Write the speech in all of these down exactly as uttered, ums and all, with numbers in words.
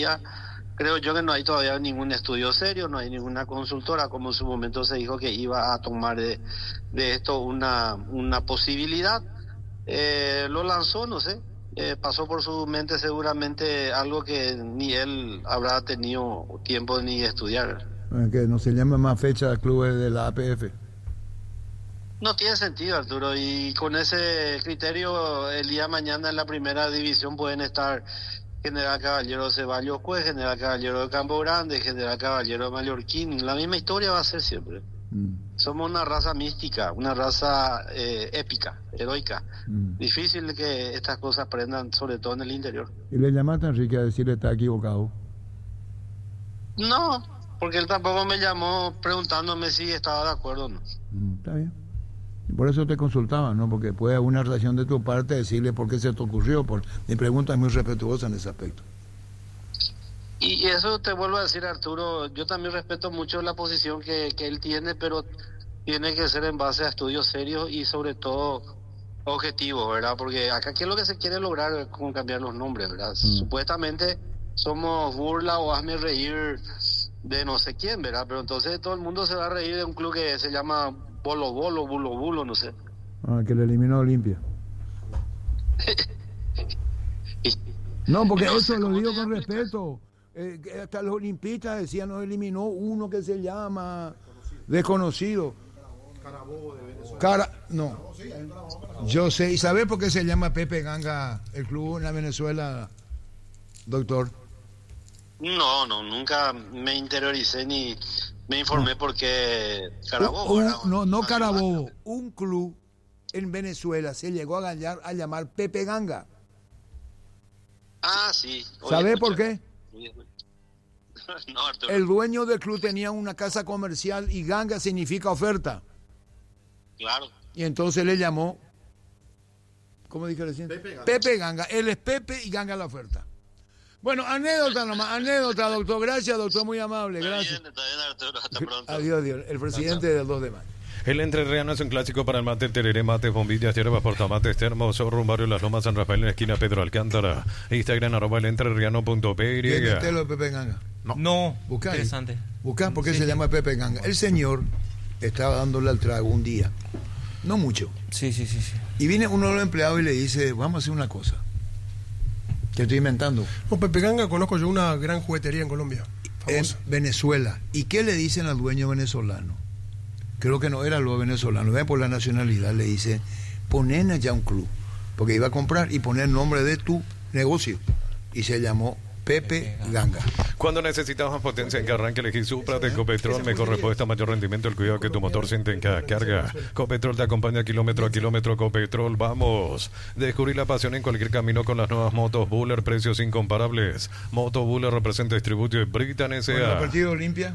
día creo yo que no hay todavía ningún estudio serio, no hay ninguna consultora, como en su momento se dijo que iba a tomar de, de esto una, una posibilidad. Eh, lo lanzó, no sé, eh, pasó por su mente seguramente algo que ni él habrá tenido tiempo ni de estudiar. Que no se llame más fecha de clubes de la A P F. No tiene sentido, Arturo, y con ese criterio el día de mañana en la primera división pueden estar General Caballero de Ceballos Cue, General Caballero de Campo Grande, General Caballero de Mallorquín. La misma historia va a ser siempre. Mm. Somos una raza mística, una raza eh, épica, heroica. Mm. Difícil que estas cosas aprendan, sobre todo en el interior. ¿Y le llamaste a Enrique a decirle está equivocado? No, porque él tampoco me llamó preguntándome si estaba de acuerdo o no. Mm, está bien. Y por eso te consultaba, ¿no? Porque puede haber una relación de tu parte, decirle por qué se te ocurrió. Por... Mi pregunta es muy respetuosa en ese aspecto. Y eso te vuelvo a decir, Arturo, yo también respeto mucho la posición que, que él tiene, pero tiene que ser en base a estudios serios y sobre todo objetivos, ¿verdad? Porque acá, ¿qué es lo que se quiere lograr con cambiar los nombres, ¿verdad? Mm. Supuestamente somos burla o hazme reír de no sé quién, ¿verdad? Pero entonces todo el mundo se va a reír de un club que se llama Bolo Bolo, Bulo Bulo, no sé. Ah, que le eliminó Olimpia. No, porque no eso sé, lo digo con respeto. Eh, hasta los olimpistas decían, nos eliminó uno que se llama desconocido. Carabobo de Venezuela. Cara, no. Yo sé. ¿Y sabes por qué se llama Pepe Ganga el club en la Venezuela, doctor? No, no, nunca me interioricé ni me informé no. porque Carabobo. Un, un, no, no Carabobo. Un club en Venezuela se llegó a, gallar, a llamar Pepe Ganga. Ah, sí. ¿Sabes por qué? No, Arturo. El dueño del club tenía una casa comercial y Ganga significa oferta. Claro. Y entonces le llamó, ¿cómo dije recién? Pepe Ganga. Pepe Ganga. Él es Pepe y Ganga la oferta. Bueno, anécdota nomás, anécdota, doctor. Gracias, doctor, muy amable. Gracias. Está bien, está bien, Arturo. Hasta pronto. Adiós, adiós. El presidente del dos de mayo. El entrerriano es un clásico para el mate, tereré, mate, bombillas, hierbas, portamates, termos, rumbario, Las Lomas, San Rafael, en la esquina Pedro Alcántara. Instagram, arroba el entrerriano punto p y. ¿Viste lo de Pepe Ganga? No. No. Buscá. Interesante. Buscá porque sí, se sí. llama Pepe Ganga. El señor estaba dándole al trago un día. No mucho. Sí, sí, sí, sí. Y viene uno de los empleados y le dice, vamos a hacer una cosa. Que estoy inventando. No, Pepe Ganga conozco yo una gran juguetería en Colombia. Famosa. En Venezuela. ¿Y qué le dicen al dueño venezolano? Creo que no era lo venezolano, ven por la nacionalidad, le dice, ponen allá un club, porque iba a comprar y poner el nombre de tu negocio. Y se llamó Pepe Ganga. Cuando necesitas más potencia en que arranque, elegí Supra de Copetrol. Mejor respuesta, mayor rendimiento, el cuidado que tu motor siente en cada carga. Copetrol te acompaña kilómetro a kilómetro. Copetrol, vamos. Descubrir la pasión en cualquier camino con las nuevas motos Buller, precios incomparables. Moto Buller representa, distribuye Britan S A. Bueno, ¿el partido de Olimpia?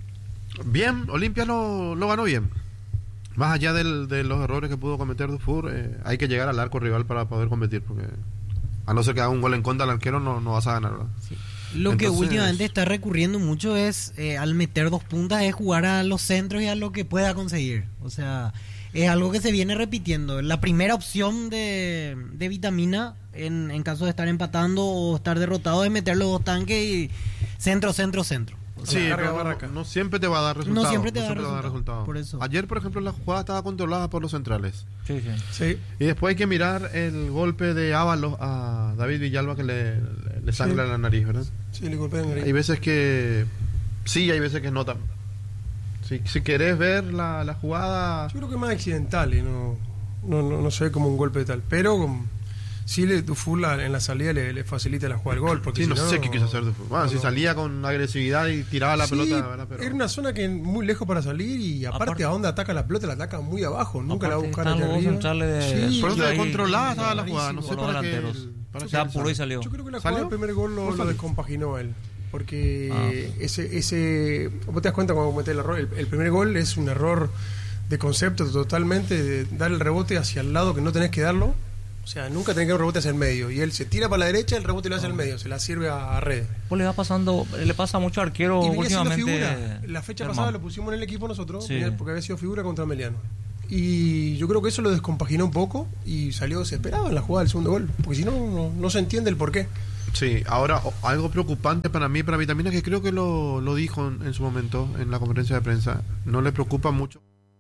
Bien, Olimpia lo, lo ganó bien. Más allá del, de los errores que pudo cometer Dufour, eh, hay que llegar al arco rival para poder competir, porque a no ser que haga un gol en contra al arquero no, no vas a ganar, ¿verdad? Sí. Lo Entonces, que últimamente está recurriendo mucho es, eh, al meter dos puntas, es jugar a los centros y a lo que pueda conseguir. O sea, es algo que se viene repitiendo. La primera opción de, de Vitamina, en, en caso de estar empatando o estar derrotado, es meter los dos tanques y centro, centro, centro. Sí, pero no, no siempre te va a dar resultados. No siempre te no va a dar resultado. resultados. Por eso. Ayer, por ejemplo, la jugada estaba controlada por los centrales. Sí, sí. Sí. Y después hay que mirar el golpe de Ábalos a David Villalba, que le, le sangra sí. la nariz, ¿verdad? Sí, le golpea la nariz. Hay veces que sí, hay veces que no también. Si, si querés ver la, la jugada... Yo creo que es más accidental y no, no, no, no se ve como un golpe tal. Pero... Con... Sí, le, Dufour la, en la salida le, le facilita la jugada al gol. Porque sí, si no, no sé qué quiso hacer Dufour. Bueno, no, si salía con agresividad y tiraba la sí, pelota, ¿verdad? Pero... era una zona que muy lejos para salir y aparte, aparte a donde ataca la pelota, la ataca muy abajo. Nunca la va a buscar allá arriba. De... Sí, por eso ahí, controlada estaba la jugada. No sé para qué. Para se apuró y salió. Yo creo que la jugada del primer gol lo, lo descompaginó él. Porque ah, okay. ese, ese. Vos te das cuenta cuando cometés el error. El, el primer gol es un error de concepto totalmente, de dar el rebote hacia el lado que no tenés que darlo. O sea, nunca tenés que dar un rebote hacia el medio. Y él se tira para la derecha, el rebote lo hace al medio. Se la sirve a, a red. Pues le va pasando, le pasa mucho al arquero últimamente. Figura. La fecha pasada lo pusimos en el equipo nosotros, sí. porque había sido figura contra Meliano. Y yo creo que eso lo descompaginó un poco y salió desesperado en la jugada del segundo gol. Porque si no, no, no se entiende el porqué. Sí, ahora o- algo preocupante para mí, para Vitamina, que creo que lo, lo dijo en, en su momento en la conferencia de prensa, no le preocupa mucho.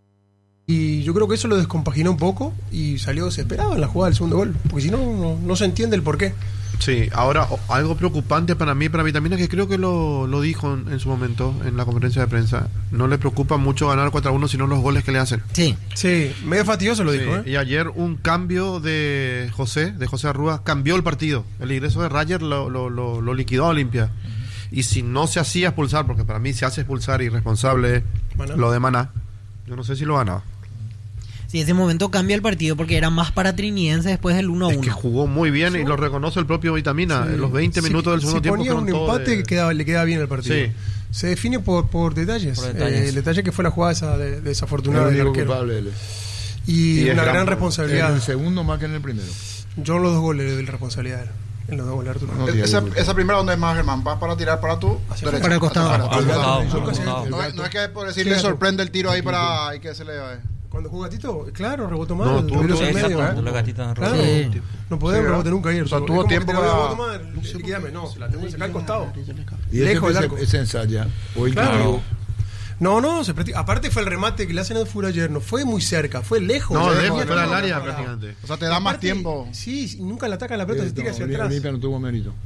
Y yo creo que eso lo descompaginó un poco y salió desesperado en la jugada del segundo gol, porque si no, no, no se entiende el porqué. Sí, ahora o- algo preocupante para mí, para Vitamina, que creo que lo, lo dijo en, en su momento en la conferencia de prensa, no le preocupa mucho ganar cuatro a uno, sino los goles que le hacen. Sí. Sí, medio fastidioso lo Sí, dijo, ¿eh? y ayer un cambio de José, de José Arrúa, cambió el partido. El ingreso de Rayer lo, lo, lo, lo liquidó a Olimpia. Y si no se hacía expulsar, porque para mí se hace expulsar irresponsable Maná. lo de Maná, yo no sé si lo ganaba. Sí, ese momento cambia el partido porque era más para Trinidense después del uno a Es que uno. jugó muy bien y lo reconoce el propio Vitamina. Sí. En los veinte Si- minutos del segundo si tiempo ponía fueron un todo empate de- que quedaba, le quedaba bien el partido. Sí. Se define por, por detalles. Por detalles. Eh, el detalle que fue la jugada esa de, El desafortunada del único arquero. culpable él. Y, Y es una gran- gran En responsabilidad. el segundo más que en el primero. Yo en los dos goles le doy la responsabilidad a él. En los dos goles, Arturo. No tiene Esa, culpa. esa primera, ¿dónde es más, Germán? ¿Vas para tirar para tu Hacia derecha? Para el costado. Hacia Al afuera. costado, al Nunca se- costado. No, es- no es que por decirle Sí, sorprende el tiro ahí para y que se le... Cuando jugó Gatito, claro, rebotó mal. No, No, tuvo- medio, tuvo- medio, Exacto, ¿eh? los gatitos en Claro, rojo. Sí. no podemos Sí, rebote nunca ahí. o sea, Arturo. tuvo Es como tiempo que te voy a para- rebotar mal, liquidame. No, se la tengo que sacar al costado. Y Lejos ese del se- arco. se ensaya. Hoy Claro. No, no, se practica. Aparte fue el remate que le hacen al Fur ayer, no fue muy cerca, fue lejos. No, lejos, lejos, lejos, fuera del lejos, área lejos. prácticamente. O sea, te da más Aparte, tiempo. Sí, y nunca la ataca la pelota, se tira hacia atrás. Olimpia no tuvo mérito.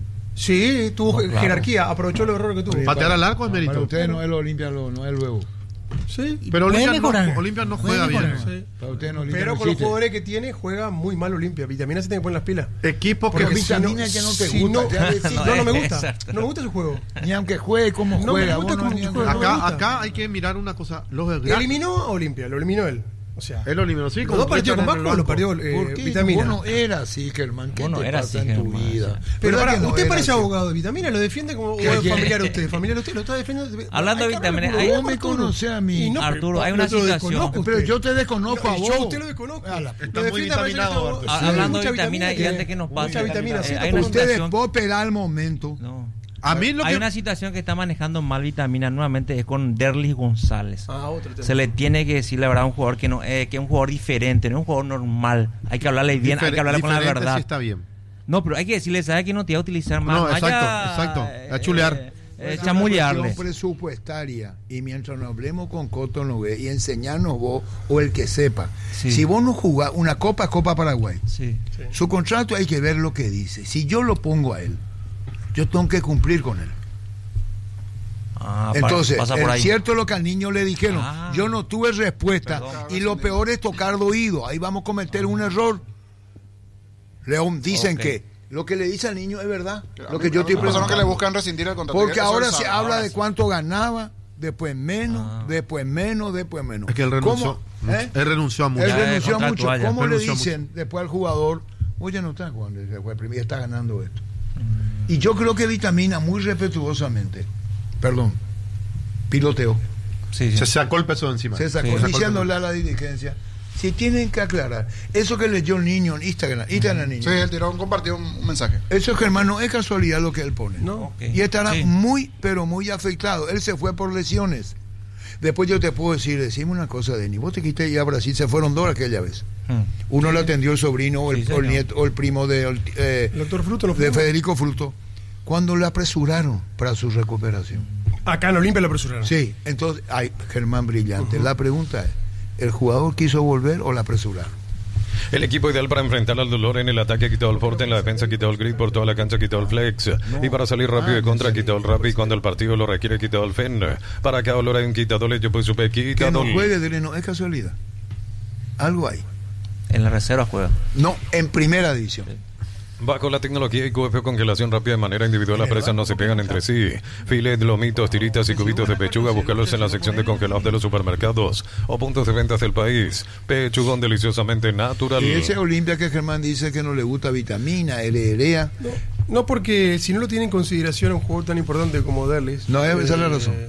Sí, tuvo No, claro. jerarquía, aprovechó el error que tuvo. Patear al arco es Para mérito. ustedes no es el Olimpia, lo- no es el luego. Sí, Pero Puede Olimpia mejorar. no, Olimpia no Puede juega bien. mejorar. sí. Para ustedes no Olimpia Pero no con los existe. jugadores que tiene, juega muy mal Olimpia. Vitamina se tiene que poner las pilas. Equipos que Porque si no, Vitamina que no te si gusta, no, ya decís. no, no me gusta. Exacto. No me gusta su juego. Ni aunque juegue como No me juega. gusta vos no, cómo ni aunque juega. juegue. me Acá, gusta. acá hay que mirar una cosa. Los Lo gran- eliminó a Olimpia, lo eliminó él. O sea, Él lo eliminó, sí. los dos partidos con completan en el Vasco lo banco. perdió eh, ¿Por qué? Vitamina. Vos no era así, Germán. ¿Qué Vos no te eras pasa así, en tu Germán, vida? Pero ¿Verdad pará, que no usted era parece así? abogado de Vitamina, lo defiende como o ¿Qué? es familiar usted, familiar usted, lo está defendiendo. Hablando Hay de que hablarle Vitamina, como hay- vos, Vos me Arturo. conocés a mí. Y no, Arturo, pero hay yo una te lo situación. desconozco a Pero usted. yo te desconozco a No, vos. Yo a usted lo desconozco. A la- Lo Está muy defiende, parece que vitaminado, todo- Arturo. Ah, Sí. Hablando mucha de vitamina y que- antes que nos pase. mucha vitamina, eh, sí, hay una todo- Ustedes situación. popper al momento. No. A mí lo Hay que... una situación que está manejando mal Vitamina nuevamente es con Derlis González. Ah, otro tema. Se le tiene que decir la verdad a un jugador que no eh, que es un jugador diferente, no es un jugador normal. Hay que hablarle bien, hay que hablarle con la diferente verdad. sí está bien. No, pero hay que decirle, ¿sabes que no te va a utilizar más? No, Vaya, exacto, exacto. A chulear. eh, eh, Es una chamullarle. cuestión presupuestaria. Y mientras nos hablemos con Coto Nogué y enseñarnos vos o el que sepa. Sí. Si vos no jugás una Copa, Copa Paraguay. Sí. Su contrato hay que ver lo que dice. Si yo lo pongo a él, yo tengo que cumplir con él. Ah, pa- Entonces, pasa por es ahí. cierto lo que al niño le dijeron. Ah. Yo no tuve respuesta. Perdón. Y lo peor es tocar de oído. Ahí vamos a cometer un error. León, dicen Ok. que lo que le dice al niño es verdad. A Lo mí- que yo a mí estoy me pasaron que preguntando. le buscan rescindir el contrato. Porque Eso ahora él se sabe, habla ahora de sí. cuánto ganaba, después menos, Ah. después menos, después menos. Es que él renunció. ¿Cómo? ¿Eh? Él renunció a mucho. Él Ya, renunció contrato mucho. vaya. ¿Cómo le Renunció dicen después al jugador? Oye, no está jugando, se fue primero, está ganando esto. Y yo creo que Vitamina, muy respetuosamente, perdón, piloteó, Sí, sí. Se sacó el peso de encima. se sacó, Sí, sacó el diciéndole a la dirigencia, si tienen que aclarar, eso que leyó el niño en Instagram, Instagram niño, Sí, él tiró un compartió un, un mensaje. eso, Germán, no es casualidad lo que él pone. No. Ok. Y estará Sí. muy, pero muy afectado. Él se fue por lesiones. Después yo te puedo decir, decime una cosa, Denis, vos te quité ya a Brasil, se fueron dos aquella vez. Hmm. Uno lo atendió el sobrino o el, Sí, o el señor. nieto o el primo de, eh, El doctor Fruto no de fue. Federico Fruto, cuando lo apresuraron para su recuperación. Acá en Olimpia lo apresuraron. Sí, entonces, ay, Germán brillante. La pregunta es, ¿el jugador quiso volver o la apresuraron? El equipo ideal para enfrentar al dolor en el ataque ha quitado el porte, en la defensa ha quitado el grip, por toda la cancha ha quitado el flex. Y para salir rápido de contra ha quitado el rap, y cuando el partido lo requiere ha quitado el fen. Para cada dolor hay un quitador, yo pues supe Que quitador. no juegue, dile, no, es casualidad. Algo hay. En la reserva juega. No, en primera división. Bajo la tecnología y Q F O congelación rápida de manera individual, las presas no se pegan entre sí. Filet, lomitos, tiritas y cubitos de pechuga, búscalos en la sección de congelados de los supermercados o puntos de ventas del país. Pechugón deliciosamente natural. Y ese Olimpia que Germán dice que no le gusta Vitamina, L No, no, porque si no lo tiene en consideración a un jugador tan importante como Derlis. No, esa es la razón.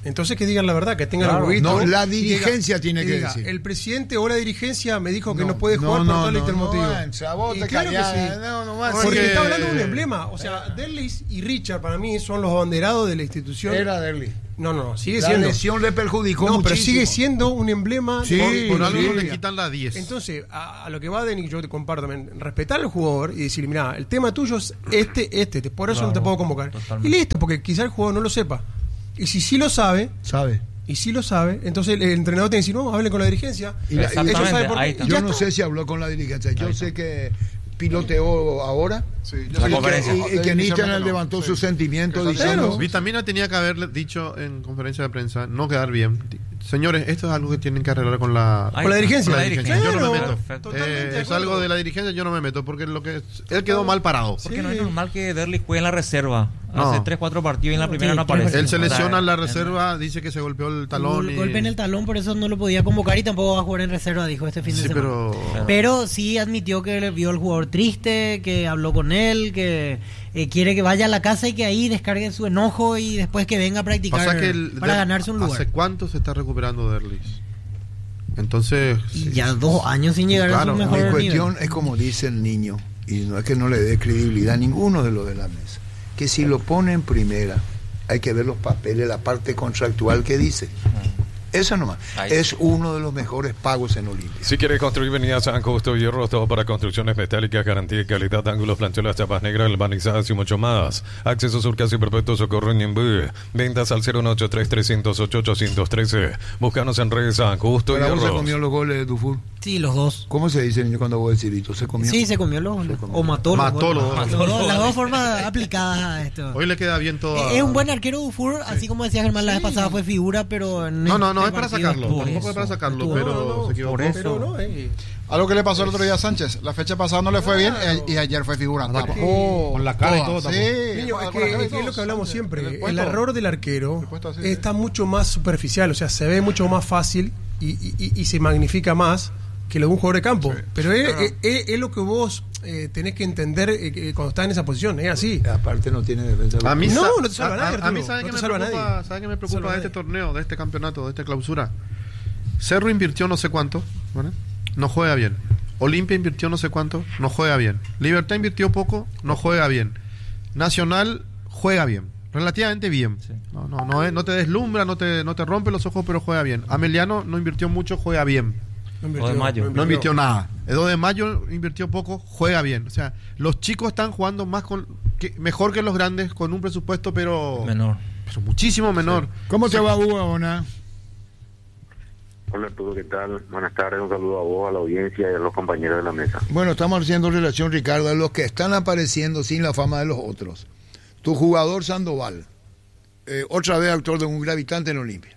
Entonces que digan la verdad, que tengan Claro. el huevito. No, la y dirigencia tiene que diga, decir. El presidente o la dirigencia me dijo que no, No, puede no, jugar no, por tal y no, tal no, motivo. Ancha, vos Y te claro que callás, sí. no, no vas a Porque decir- está hablando de un emblema. O sea, Derlis y Richard para mí son los abanderados de la institución. Era Derlis. No, no, no, sigue La siendo. lesión le perjudicó No, pero muchísimo. sigue siendo un emblema. Sí, de- Por algo sí. no le quitan la diez. Entonces, a, a lo que va Denis, yo te comparto también, respetar al jugador y decir, mira, el tema tuyo es este, este, te- por eso Claro, no te puedo convocar. totalmente. Y listo, porque quizá el jugador no lo sepa. Y si sí lo sabe, ¿Sabe? y sí lo sabe, entonces el, el entrenador tiene que decir, no, hablen con la dirigencia. Y la- y Ellos Exactamente, saben por qué, ahí y está. ya Yo no está. sé si habló con la dirigencia. Yo sé que piloteó ahora. Sí, yo La sé conferencia. Y, y que Nietzsche inicialmente no. levantó Sí. su sentimiento Exactamente. diciendo. Claro. Vitamina tenía que haber dicho en conferencia de prensa, no quedar bien. Señores, esto es algo que tienen que arreglar con la, Ahí con la está, dirigencia. con la dirigencia. Yo no Claro, me meto. perfecto. totalmente Eh, de es acuerdo. algo de la dirigencia, yo no me meto, porque lo que él quedó mal parado. Porque Sí. no es normal que Derlis juegue en la reserva. No. Hace tres cuatro partidos y en la primera Sí, no aparece. Él se O sea, lesiona en la eh, reserva, dice que se golpeó el talón. Gol- y- Golpe en el talón, por eso no lo podía convocar y tampoco va a jugar en reserva, dijo este fin de Sí, semana. pero... Pero sí admitió que le vio al jugador triste, que habló con él, que eh, quiere que vaya a la casa y que ahí descargue su enojo y después que venga a practicar Pasa que el- para de- ganarse un lugar. ¿Hace cuánto se está recuperando Derlis? Entonces... Y sí, ya sí, dos sí. años sin llegar Claro, a su Mi mejor cuestión nivel. es como dice el niño, y no es que no le dé credibilidad a ninguno de los de la mesa, que si lo pone en primera, hay que ver los papeles, la parte contractual que dice. Eso nomás. Ahí. Es uno de los mejores pagos en Olimpia. Si quieres construir, venía a San Justo Hierro, todo para construcciones metálicas, garantía y calidad, ángulos, planchuelas, chapas negras, albanizadas y mucho más. Acceso Sur Casi Perpetuo, Socorro en Ñemby. Ventas al cero ocho tres tres cero ocho ocho uno trece. Búscanos en redes San Justo Pero vos se Hierro. comió los goles de Dufour. Sí, los dos. ¿Cómo se dice, niño, cuando vos decís ¿Se comió? Sí, se comió los Se comió. o mató los Mató los goles. dos. Los dos- Las dos formas aplicadas a esto. Hoy le queda bien todo. a- Es un buen arquero Dufour, así como decía Germán la vez pasada fue figura, pero en No, no, no, este es para partido sacarlo. estuvo- Tampoco es para sacarlo, estuvo- pero No, no, se equivocó. por eso. Pero no, eh, Algo que le pasó el otro día a Sánchez. La fecha pasada no le fue bien eh, y ayer fue figura. Tapó Con la cara y todas, todo, Sí, Niño, es con la que, cara y es que es lo que todo, hablamos Sánchez. En siempre. El puesto. error del arquero El puesto así, está sí. mucho más superficial, o sea, se ve mucho más fácil y, y- y- y se magnifica más que lo de un jugador de campo. Pero es, es- es- es lo que vos eh, tenés que entender eh, que cuando estás en esa posición, es así. Aparte no tiene defensa. A mí, No, sa- no te salva a- nadie, a- a mí Arturo. sabe No que te me salva preocupa, nadie. sabe que me No te preocupa salva de este nadie. torneo, de este campeonato, de esta clausura. Cerro invirtió no sé cuánto, ¿vale? No juega bien. Olimpia invirtió no sé cuánto, no juega bien. Libertad invirtió poco, no juega bien. Nacional juega bien, relativamente bien. Sí. No, no, no, es- no te deslumbra, no te, no te rompe los ojos, pero juega bien. Ameliano no invirtió mucho, juega bien. No Lo de Mayo. No invirtió nada. El dos de mayo invirtió poco, juega bien. O sea, los chicos están jugando más con que, mejor que los grandes, con un presupuesto, pero, Menor. pero muchísimo menor. ¿Cómo te va, Hugo Abona? Hola Arturo, ¿qué tal? Buenas tardes, un saludo a vos, a la audiencia y a los compañeros de la mesa. Bueno, estamos haciendo relación, Ricardo, a los que están apareciendo sin la fama de los otros. Tu jugador Sandoval, eh, otra vez actor de un gravitante en Olimpia.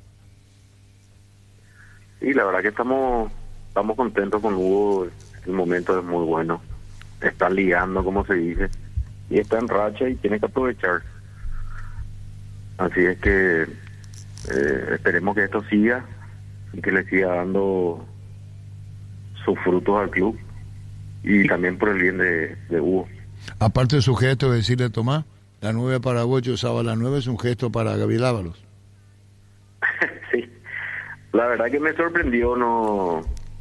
Sí, la verdad que estamos estamos contentos con Hugo, el momento es muy bueno. Está ligando, como se dice, y está en racha y tiene que aprovechar. Así es que eh, esperemos que esto siga y que le siga dando sus frutos al club y también por el bien de, de Hugo. Aparte de su gesto de decirle, Tomás, la nueve para vos, yo usaba la nueve, es un gesto para Gabriel Ábalos. Sí, la verdad que me sorprendió, no,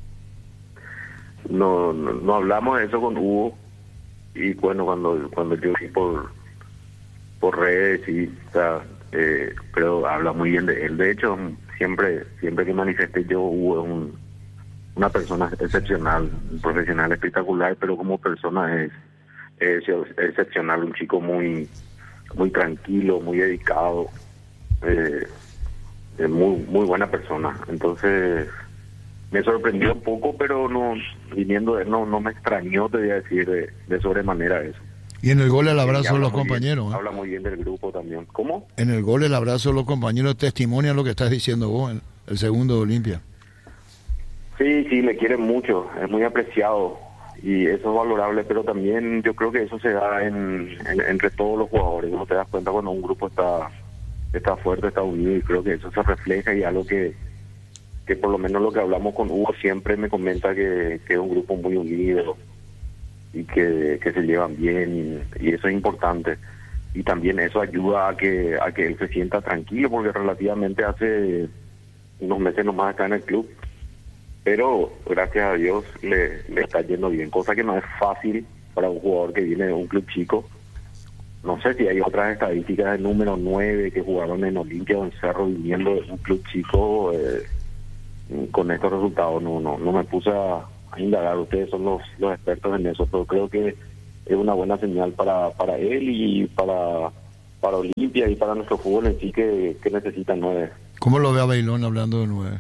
no, no, no hablamos de eso con Hugo y bueno, cuando cuando yo vi por por redes y o sea, eh, creo habla muy bien de él. De hecho, siempre siempre que manifesté yo, Hugo es un, una persona excepcional, un profesional espectacular, pero como persona es, es excepcional, un chico muy muy tranquilo, muy dedicado, eh, es muy muy buena persona. Entonces me sorprendió un poco, pero no viniendo de él no, no me extrañó, te voy a decir, de, de sobremanera eso. Y en el gol el Y abrazo de habla los muy bien, compañeros. ¿eh? habla muy bien del grupo también. ¿Cómo? En el gol el abrazo de los compañeros testimonia lo que estás diciendo vos, el, el segundo de Olimpia. Sí, sí, le quieren mucho, es muy apreciado y eso es valorable, pero también yo creo que eso se da en, en- entre todos los jugadores. No te das cuenta cuando un grupo está está fuerte, está unido, y creo que eso se refleja y algo que que por lo menos lo que hablamos con Hugo siempre me comenta que, que es un grupo muy unido y que, que se llevan bien y, y eso es importante. y también eso ayuda a que a que él se sienta tranquilo, porque relativamente hace unos meses nomás está en el club, pero gracias a Dios le, le está yendo bien, cosa que no es fácil para un jugador que viene de un club chico. No sé si hay otras estadísticas del número nueve que jugaron en Olimpia o en Cerro viniendo de un club chico eh, con estos resultados. No no no me puse a, a indagar, ustedes son los, los expertos en eso, pero creo que es una buena señal para, para él y para, para Olimpia y para nuestro fútbol en sí que, que necesita nueve. ¿Cómo lo ve a Bailón hablando de nueve?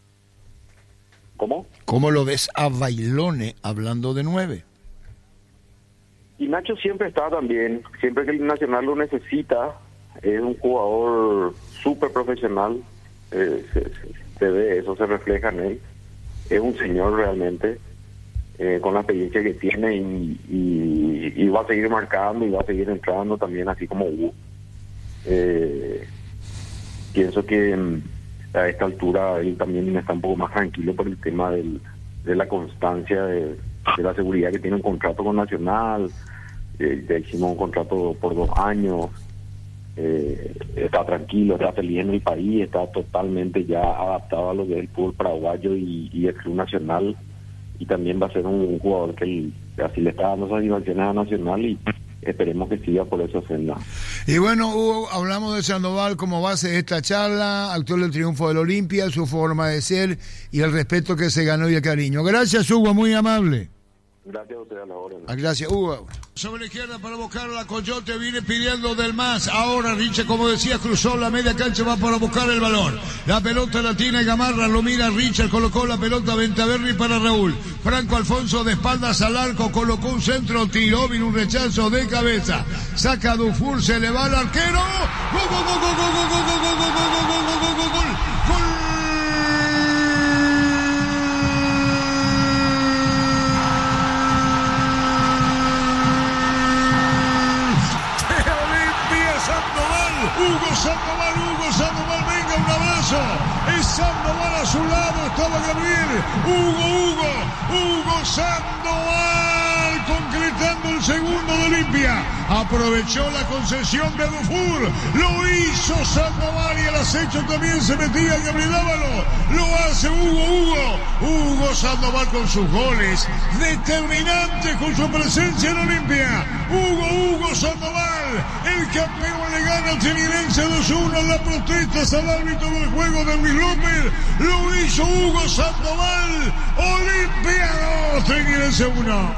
¿Cómo? ¿Cómo lo ves a Bailone hablando de nueve? Y Nacho siempre está también, siempre que el Nacional lo necesita, es un jugador súper profesional, eh, se, se, se ve, eso se refleja en él, es un señor realmente, eh, con la experiencia que tiene y, y, y va a seguir marcando y va a seguir entrando también así como Hugo. Eh, pienso que mm, a esta altura él también está un poco más tranquilo por el tema del, de la constancia, de, de la seguridad que tiene un contrato con Nacional. Eh, ya hicimos un contrato por dos años, eh, está tranquilo, está feliz en el país, está totalmente ya adaptado a lo que es el fútbol paraguayo y, y el club Nacional, y también va a ser un, un jugador que el, así le está dando satisfacciones a Nacional y esperemos que siga por esa senda. Y bueno, Hugo, hablamos de Sandoval como base de esta charla, actual del triunfo del Olimpia, su forma de ser y el respeto que se ganó y el cariño. Gracias, Hugo, muy amable. Gracias a usted, a la hora. Ah, gracias, Hugo. Sobre la izquierda para buscar la Coyote, viene pidiendo del más. Ahora Riche, como decía, cruzó la media cancha, va para buscar el balón. La pelota la tiene Gamarra, lo mira Richard, colocó la pelota Ventaverri para Raúl. Franco Alfonso de espaldas al arco, colocó un centro, tiró, vino un rechazo de cabeza. Saca Dufour, se le va al arquero. ¡Gol, gol, gol, gol, gol, gol, gol, gol, gol, gol, gol, gol, gol, gol! Hugo Sandoval, Hugo Sandoval, venga, un abrazo. Es Sandoval a su lado, estaba Gabriel. Hugo, Hugo, Hugo Sandoval, concretando el segundo de Olimpia. Aprovechó la concesión de Dufour, lo hizo Sandoval y al acecho también se metía Gabriel Ávalo. Lo hace Hugo, Hugo, Hugo Sandoval con sus goles, determinantes con su presencia en Olimpia. Hugo, Hugo Sandoval, el campeón le gana al Trinidense dos uno, la protesta al árbitro del juego de Luis López, lo hizo Hugo Sandoval. Olimpia dos, Trinidense uno.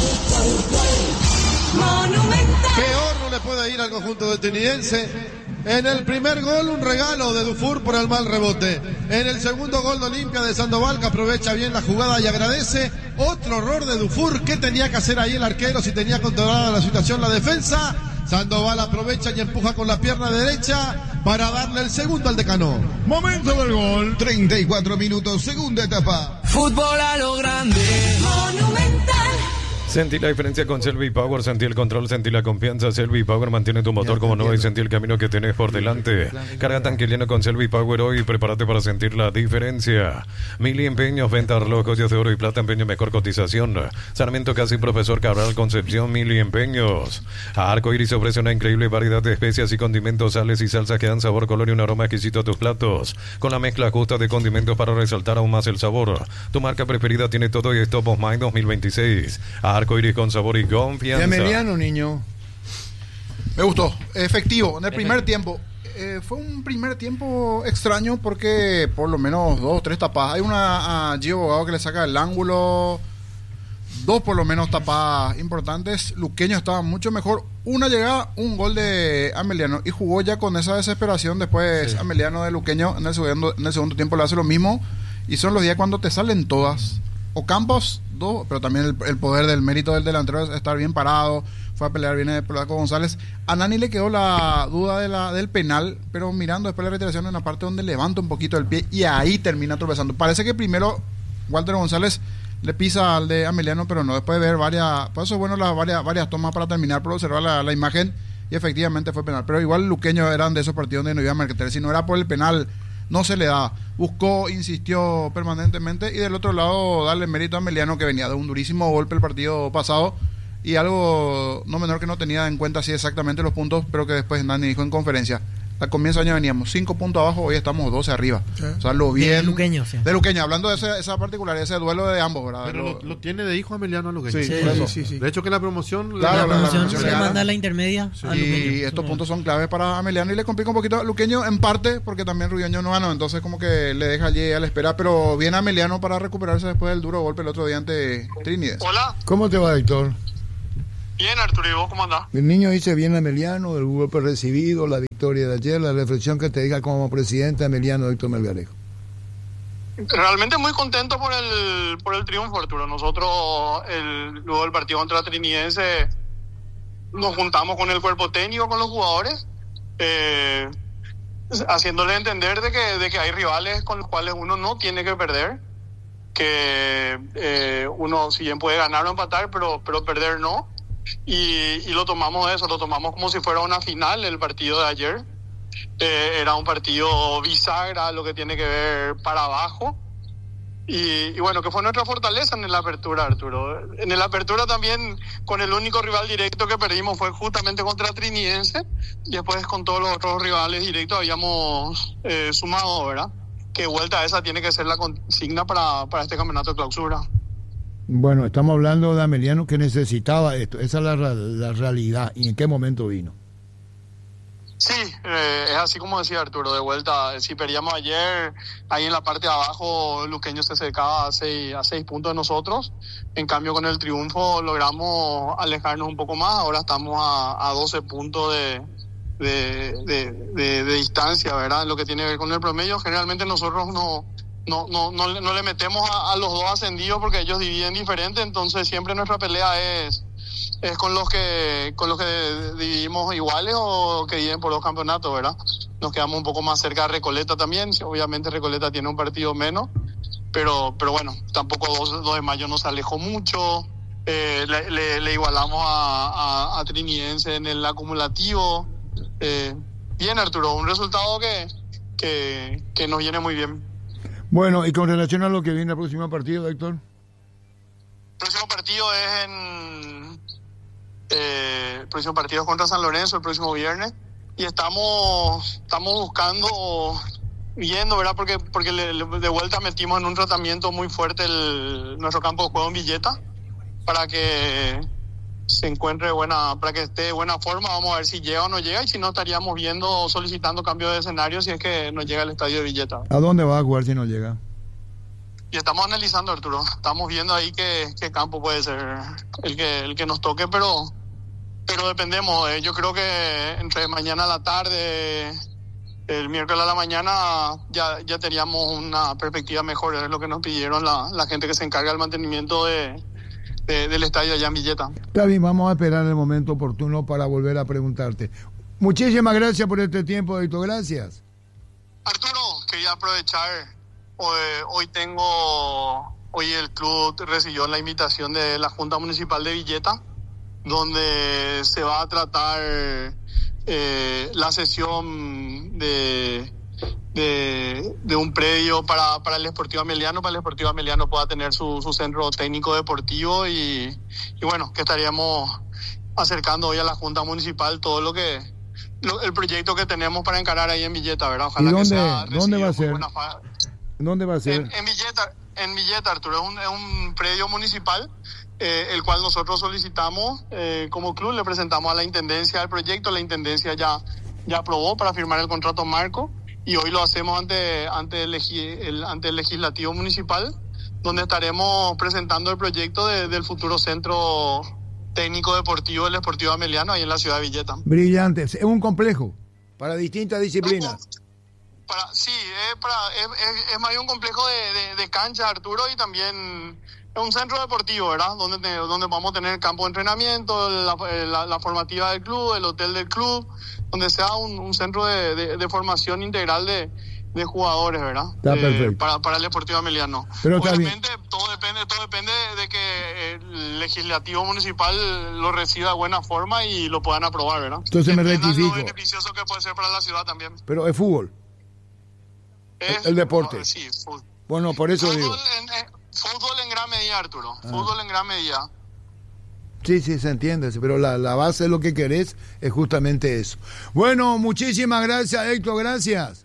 Peor no le puede ir al conjunto de Trinidense. En el primer gol un regalo de Dufour por el mal rebote. En el segundo gol de Olimpia de Sandoval, que aprovecha bien la jugada y agradece. Otro error de Dufour. ¿Qué tenía que hacer ahí el arquero si tenía controlada la situación la defensa? Sandoval aprovecha y empuja con la pierna derecha para darle el segundo al Decano. Momento del gol. treinta y cuatro minutos, segunda etapa. Fútbol a lo grande. Monumental. Sentí la diferencia con Selvi Power, sentí el control, sentí la confianza. Selvi Power mantiene tu motor como nuevo y sentí el camino que tenés por delante. Carga tanque lleno con Selvi Power hoy y prepárate para sentir la diferencia. Mili Empeños, venta reloj, joyas de oro y plata, empeño, mejor cotización. Sarmiento Casi, Profesor Cabral, Concepción, Mili Empeños. Arco Iris ofrece una increíble variedad de especias y condimentos, sales y salsas que dan sabor, color y un aroma exquisito a tus platos. Con la mezcla justa de condimentos para resaltar aún más el sabor. Tu marca preferida tiene todo y es Top of Mind dos mil veintiséis. Arco Iris con sabor y confianza. Emiliano, niño. Me gustó, efectivo, en el primer tiempo. Eh, fue un primer tiempo extraño porque por lo menos dos o tres tapadas. Hay una a Gio Bogado que le saca el ángulo. Dos por lo menos tapadas importantes. Luqueño estaba mucho mejor. Una llegada, un gol de Ameliano. Y jugó ya con esa desesperación. Después sí. Ameliano de Luqueño en el segundo, en el segundo tiempo le hace lo mismo. Y son los días cuando te salen todas. Ocampos, dos, pero también el, el poder del mérito del delantero es estar bien parado. Fue a pelear bien el Polaco González. A Nani le quedó la duda de la, del penal, pero mirando después la retiración en la parte donde levanta un poquito el pie y ahí termina tropezando. Parece que primero Walter González le pisa al de Ameliano, pero no, después de ver varias, por eso es bueno las varias, varias tomas para terminar, por observar la, la imagen, y efectivamente fue penal. Pero igual Luqueño eran de esos partidos donde no iba a marcar, si no era por el penal no se le da, buscó, insistió permanentemente, y del otro lado darle mérito a Ameliano, que venía de un durísimo golpe el partido pasado, Y algo no menor que no tenía en cuenta así exactamente los puntos, pero que después Nani dijo en conferencia. Al comienzo de año veníamos cinco puntos abajo, hoy estamos doce arriba. Sí. O sea, lo bien... De Luqueño, sí. De Luqueño, hablando de ese, esa particularidad, ese duelo de ambos, ¿verdad? Pero lo, lo, lo tiene de hijo Emiliano a Luqueño. Sí, Sí, sí, sí, sí. De hecho que la promoción... Claro, la promoción la- la- se la- manda a la intermedia Sí, a Luqueño. y estos puntos son claves para Ameliano y le complica un poquito a Luqueño en parte porque también Rubiño no ganó, entonces como que le deja allí a la espera, pero viene Ameliano para recuperarse después del duro golpe el otro día ante Trinidad. Hola, ¿Cómo te va, Héctor? bien Arturo, ¿y vos cómo andás? El niño dice bien Ameliano, el golpe recibido, la victoria de ayer, la reflexión que te diga como presidente Ameliano Héctor Melgarejo. Realmente muy contento por el por el triunfo, Arturo. Nosotros, el, luego del partido contra Trinidense, nos juntamos con el cuerpo técnico, con los jugadores, eh, haciéndole entender de que, de que hay rivales con los cuales uno no tiene que perder, que eh, uno si bien puede ganar o empatar, pero, pero perder no. Y, y lo tomamos de eso, lo tomamos como si fuera una final el partido de ayer. Eh, era un partido bisagra, lo que tiene que ver para abajo. Y, y bueno, que fue nuestra fortaleza en la apertura, Arturo. En la apertura también, con el único rival directo que perdimos fue justamente contra Trinidense. Y después con todos los otros rivales directos habíamos eh, sumado, ¿verdad? Que vuelta esa tiene que ser la consigna para, para este campeonato de clausura. Bueno, estamos hablando de Ameliano que necesitaba esto, esa es la, la realidad. ¿Y en qué momento vino? Sí, eh, es así como decía Arturo, de vuelta, si perdíamos ayer, ahí en la parte de abajo Luqueño se acercaba a seis, a seis puntos de nosotros, en cambio con el triunfo logramos alejarnos un poco más, ahora estamos a, a doce puntos de, de, de, de, de distancia, ¿verdad? En lo que tiene que ver con el promedio, generalmente nosotros no, no, no, no, no le metemos a, a los dos ascendidos porque ellos dividen diferente, entonces siempre nuestra pelea es... es con los que con los que dividimos iguales o que dividen por dos campeonatos, ¿verdad? Nos quedamos un poco más cerca de Recoleta también, obviamente Recoleta tiene un partido menos, pero pero bueno, tampoco dos de mayo nos alejó mucho, eh, le, le, le igualamos a, a, a Trinidense en el acumulativo, eh, bien Arturo, un resultado que, que, que nos viene muy bien. Bueno, y con relación a lo que viene el próximo partido, Héctor. El próximo partido es en... Eh, el próximo partido es contra San Lorenzo el próximo viernes y estamos estamos buscando, viendo, ¿verdad? Porque porque le, le, de vuelta metimos en un tratamiento muy fuerte el, nuestro campo de juego en Villeta para que se encuentre buena, para que esté de buena forma. Vamos a ver si llega o no llega y si no estaríamos viendo, solicitando cambio de escenario si es que no llega al estadio de Villeta. ¿A dónde va a jugar si no llega? Y estamos analizando, Arturo, estamos viendo ahí qué, qué campo puede ser el que el que nos toque, pero pero dependemos. Eh. Yo creo que entre mañana a la tarde, el miércoles a la mañana, ya ya teníamos una perspectiva mejor. Es lo que nos pidieron la, la gente que se encarga del mantenimiento de, de del estadio allá en Villeta. Está bien, vamos a esperar el momento oportuno para volver a preguntarte. Muchísimas gracias por este tiempo, Héctor. Gracias. Arturo, quería aprovechar. Hoy, hoy tengo, hoy el club recibió la invitación de la Junta Municipal de Villeta, donde se va a tratar eh, la sesión de, de, de un predio para, para el Esportivo Ameliano, para el Esportivo Ameliano pueda tener su, su centro técnico deportivo y, y bueno, que estaríamos acercando hoy a la Junta Municipal todo lo que... Lo, el proyecto que tenemos para encarar ahí en Villeta, ¿verdad? Ojalá ¿Y dónde, que sea dónde va a ser? buena fa- ¿Dónde va a ser? En, en Villeta, en Villeta, Arturo, es un, es un predio municipal, eh, el cual nosotros solicitamos eh, como club, le presentamos a la Intendencia el proyecto, la Intendencia ya, ya aprobó para firmar el contrato marco y hoy lo hacemos ante, ante, el, el, ante el Legislativo Municipal, donde estaremos presentando el proyecto de, del futuro centro técnico deportivo del Esportivo Ameliano ahí en la ciudad de Villeta. Brillante, es un complejo para distintas disciplinas. Para, sí, es, para, es, es, es más bien un complejo de, de, de cancha, Arturo, y también es un centro deportivo, ¿verdad? Donde, te, donde vamos a tener el campo de entrenamiento, la, la, la formativa del club, el hotel del club, donde sea un, un centro de, de, de formación integral de, de jugadores, ¿verdad? Está eh, perfecto. Para, para el Deportivo Ameliano. Pero está Obviamente, bien. todo depende, todo depende de que el legislativo municipal lo reciba de buena forma y lo puedan aprobar, ¿verdad? Entonces me Entiendan rectifico. lo beneficioso que puede ser para la ciudad también. Pero es fútbol. Es, el deporte. No, sí, fútbol. Bueno, por eso fútbol digo. En, eh, fútbol en gran medida, Arturo. Ah. Fútbol en gran medida. Sí, sí, se entiende, pero la, la base de lo que querés es justamente eso. Bueno, muchísimas gracias, Héctor, gracias.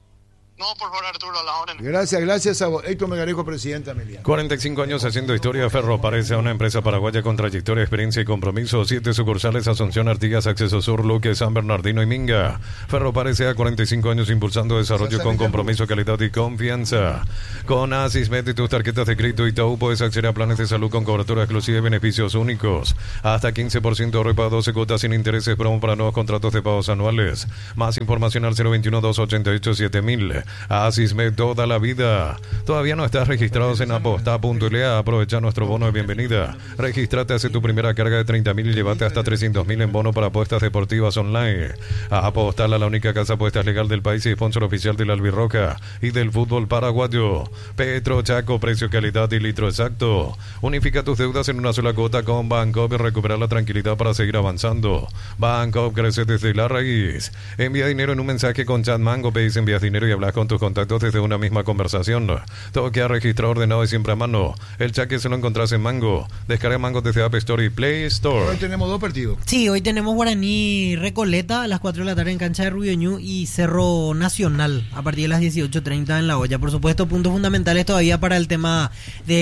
No, por favor, Arturo, a la orden. Gracias, gracias a vos. Héctor Megarejo, presidente Amelia. cuarenta y cinco años haciendo historia. Ferro parece una empresa paraguaya con trayectoria, experiencia y compromiso. Siete sucursales: Asunción, Artigas, Acceso Sur, Luque, San Bernardino y Minga. Ferro parece a cuarenta y cinco años impulsando desarrollo con compromiso, calidad y confianza. Con Asismet y tus tarjetas de crédito Itaú puedes acceder a planes de salud con cobertura exclusiva y beneficios únicos. Hasta quince por ciento de repago, doce cuotas sin intereses, promo para nuevos contratos de pagos anuales. Más información al cero veintiuno, doscientos ochenta y ocho, siete mil. Asismet, toda la vida. Todavía no estás registrados en aposta punto l a. Aprovecha nuestro bono de bienvenida. Regístrate, hace tu primera carga de treinta mil y llévate hasta trescientos mil en bono para apuestas deportivas online. Apostar a la única casa de apuestas legal del país y sponsor oficial de la Albirroja y del fútbol paraguayo. Petro Chaco, precio, calidad y litro exacto. Unifica tus deudas en una sola cuota con Bancoop y recuperar la tranquilidad para seguir avanzando. Bancoop crece desde la raíz. Envía dinero en un mensaje con Chat Mango, pedís, envías dinero y hablas con tus contactos desde una misma conversación. Todo queda registrado, ordenado y siempre a mano. El cheque se lo encontrás en Mango. Descarga Mango desde App Store y Play Store. Hoy tenemos dos partidos. Sí, hoy tenemos Guaraní Recoleta a las cuatro de la tarde en cancha de Rubio Ñu y Cerro Nacional a partir de las dieciocho treinta en La Olla. Por supuesto, puntos fundamentales todavía para el tema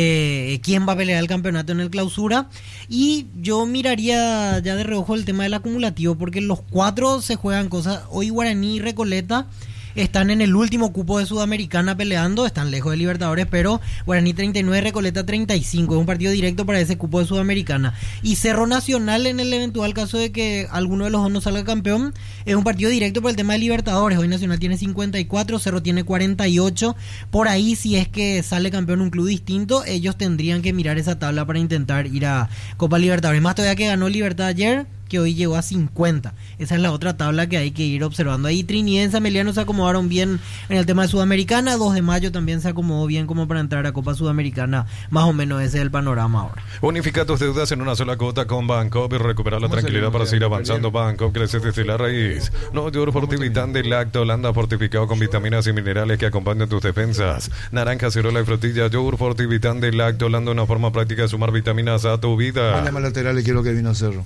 de quién va a pelear el campeonato en el clausura. Y yo miraría ya de reojo el tema del acumulativo, porque los cuatro se juegan cosas. Hoy Guaraní y Recoleta están en el último cupo de Sudamericana peleando, están lejos de Libertadores, pero Guaraní treinta y nueve, Recoleta treinta y cinco, es un partido directo para ese cupo de Sudamericana. Y Cerro Nacional, en el eventual caso de que alguno de los dos no salga campeón, es un partido directo por el tema de Libertadores. Hoy Nacional tiene cincuenta y cuatro, Cerro tiene cuarenta y ocho, por ahí si es que sale campeón un club distinto, ellos tendrían que mirar esa tabla para intentar ir a Copa Libertadores. Más todavía que ganó Libertad ayer, que hoy llegó a cincuenta. Esa es la otra tabla que hay que ir observando. Ahí Trinidense, Ameliano se acomodaron bien en el tema de Sudamericana. dos de mayo también se acomodó bien como para entrar a Copa Sudamericana. Más o menos ese es el panorama ahora. Unifica tus deudas en una sola cuota con Bancoop y recuperar la tranquilidad para seguir avanzando. Bancoop crece desde la raíz. No yogur fortivitán de Lacto Holanda, fortificado con vitaminas y minerales que acompañan tus defensas. Naranja, ciruela y frutilla. Yogur fortivitán de Lacto Holanda, una forma práctica de sumar vitaminas a tu vida. Llama lateral y quiero que vino a Cerro.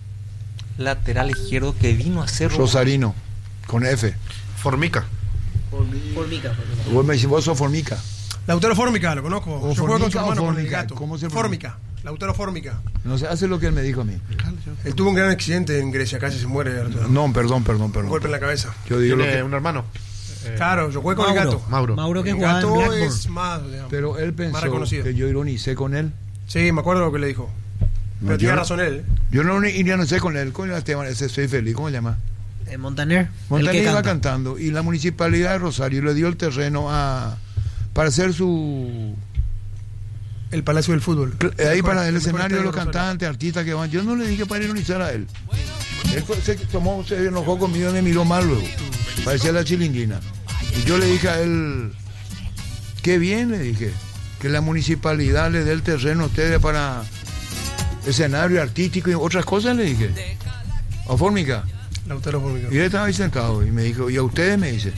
Lateral izquierdo que vino a Cerro. Rosarino, con F. Formica. Formica. Vos me decís, vos sos Formica. Lautaro Formica, lo conozco. O Yo juego con su Formica o hermano con el Formica. gato. ¿Cómo se Formica. Lautaro Formica. No sé, hace lo que él me dijo a mí. Él tuvo un gran accidente en Grecia, casi se muere, Arturo. No, perdón, perdón, perdón. Un golpe en la cabeza. Yo digo lo Tiene que... un hermano. Claro, yo juego con el gato. Mauro. Mauro que El jugaba en gato Blackburn. es más, digamos, Pero él más pensó reconocido. que yo ironicé con él. Sí, me acuerdo lo que le dijo. No, Pero tiene yo- razón él. Yo no ironicé con él. Con Esteban, ese soy feliz. ¿Cómo se llama? Eh, Montaner. el Montaner que iba canta. cantando y la municipalidad de Rosario le dio el terreno a para hacer su El Palacio del Fútbol. eh, ahí para el mejor escenario de los estadio de Rosario. cantantes, artistas que van. Yo no le dije para ironizar a él. Él fue- se tomó, se enojó conmigo y me miró mal luego. Parecía la chilinguina. Y yo le dije a él, qué bien, le dije, que la municipalidad le dé el terreno a ustedes para escenario artístico y otras cosas, le dije. A Formica. Lautaro Formica. Y él estaba ahí sentado y me dijo, ¿y a ustedes? Me dice.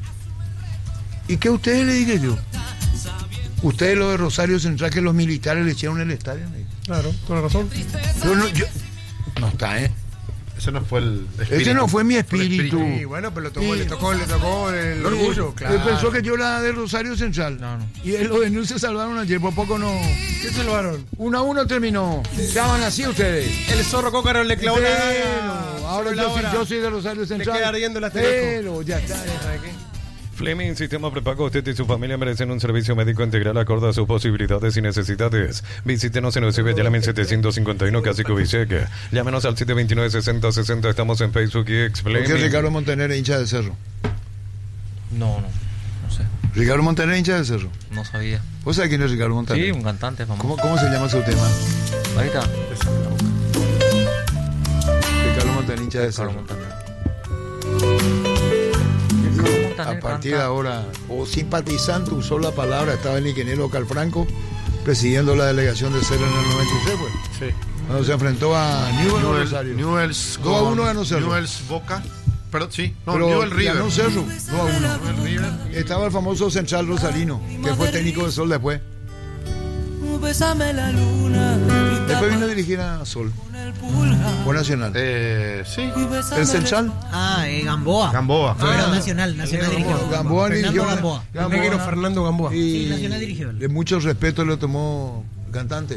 ¿Y qué a ustedes? Le dije yo. Ustedes los de Rosario Central, que los militares le echaron el estadio. Me dijo. Claro, con la razón. Yo no, yo, no está, ¿eh? Ese no fue el espíritu. Ese no fue mi Fue el espíritu. Sí, bueno, pero le tocó, Sí. le tocó, le tocó el orgullo, Él claro. pensó que yo era de Rosario Central. No, no. Y él, los de News se salvaron ayer, por poco no. ¿Qué salvaron? Uno a uno terminó. Estaban así ustedes. El zorro cócaro le clavó la Pero, ahora yo, soy- yo soy de Rosario Central. queda ardiendo el asterisco. Pero ya está. Fleming Sistema Prepago, usted y su familia merecen un servicio médico integral acorde a sus posibilidades y necesidades. Visítenos en Eusebio Ayala mil setecientos cincuenta y uno, Casi Cubiseque. Llámenos al siete dos nueve, sesenta sesenta. Estamos en Facebook y ex ¿Por qué Fleming. Ricardo Montaner es hincha de Cerro? No, no, no sé, Ricardo Montaner es hincha de Cerro. no sabía. ¿Vos sabés quién es Ricardo Montaner? Sí, un cantante famoso. ¿Cómo, ¿Cómo se llama su tema? Ahorita. Ricardo Montaner, hincha de Ricardo Cerro. Montaner. Ricardo Montaner A partir de canta. ahora, o simpatizante, usó la palabra, estaba el ingeniero Calfranco presidiendo la delegación de Cerro en el noventa y seis, pues. Sí. Cuando se enfrentó a Newell Newell- Rosario. Newell's dos a con- uno ganó Cerro. Newell's Boca. Perdón, sí. No, Pero Newell River. ganó Cerro, dos a uno. Newell River. Estaba el famoso Central Rosarino, que fue técnico de Sol después. bésame la luna. Después vino a dirigir a Sol. Por Nacional. Eh, sí. ¿El Central? Ah, eh, Gamboa. Gamboa. Pero Ah, Nacional, Nacional dirigió. Gamboa Fernando dirigió. Gamboa. El negro Fernando Gamboa. Y Sí, Nacional dirigió. de mucho respeto lo tomó el cantante.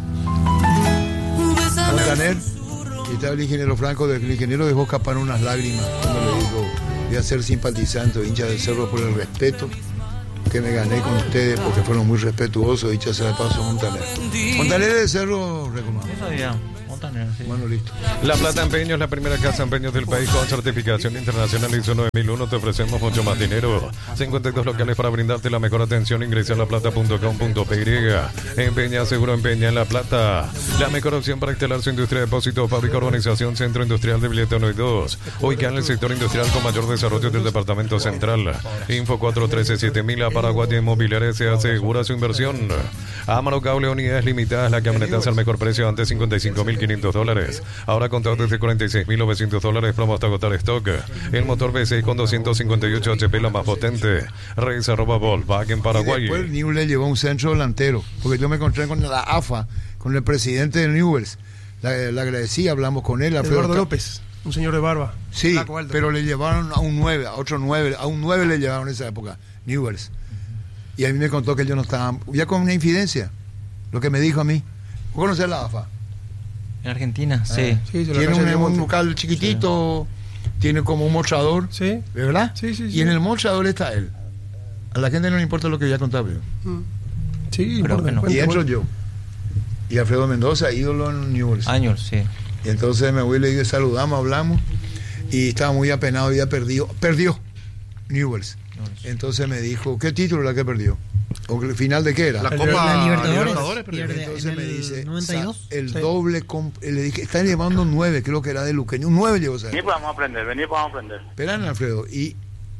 Montaner. Y estaba el ingeniero Franco, el ingeniero dejó escapar unas lágrimas cuando le dijo, voy a ser simpatizante, hincha del Cerro por el respeto que me gané con ustedes porque fueron muy respetuosos, dicha sea de paso Montaner. Montaner de Cerro recomendado. Eso sabía. Montaner, sí. Bueno, listo. La Plata Empeños, la primera casa empeños del país con certificación internacional ISO nueve mil uno. Te ofrecemos mucho más dinero. cincuenta y dos locales para brindarte la mejor atención. Ingresa a laplata punto com punto p y. Empeña seguro, empeña en La Plata. La mejor opción para instalar su industria de depósito, fábrica, urbanización, centro industrial de Billete uno y dos. Ubicada en el sector industrial con mayor desarrollo del departamento central. Info cuatro uno tres siete mil. A Paraguay Inmobiliaria se asegura su inversión. Amaro Cable, unidades limitadas. La camioneta al mejor precio, antes cincuenta y cinco mil quinientos dólares. Ahora contado desde cuarenta y seis mil novecientos dólares, promo hasta agotar stock. El motor V seis con doscientos cincuenta y ocho H P, la más potente. Reyes arroba Volkswagen en Paraguay. Y después Newell le llevó un centro delantero, porque yo me encontré con la A F A, con el presidente de Newell's. Le agradecí, hablamos con él. Eduardo Alfredo López, un señor de barba. Sí, pero le llevaron a un nueve, a otro nueve, a un nueve le llevaron en esa época, Newell's. Y a mí me contó que ellos no estaban, ya con una infidencia, lo que me dijo a mí. ¿Vos conocés la A F A? En Argentina, sí. Ah, sí, tiene un, un local chiquitito, sí. Tiene como un mostrador, sí. ¿verdad? Sí, sí, sí. Y en el mostrador está él. A la gente no le importa lo que voy a contar, pero. Mm. Sí, pero importa, bueno. Y entro yo. Y Alfredo Mendoza, ídolo en Newell's. Años, sí. Y entonces me voy y le digo, saludamos, hablamos. Y estaba muy apenado, había perdido. Perdió Newell's. Entonces me dijo, ¿qué título era que perdió? ¿O el final de qué era? La Copa La Libertadores. Libertadores, Pierde Entonces en me el dice, noventa y dos. el Sí. doble, comp- le dije, están llevando nueve, creo que era de Luqueño, un nueve llevó, ¿sabes? Vení, pues vamos a aprender, vení, pues vamos a aprender. Esperan, Alfredo, y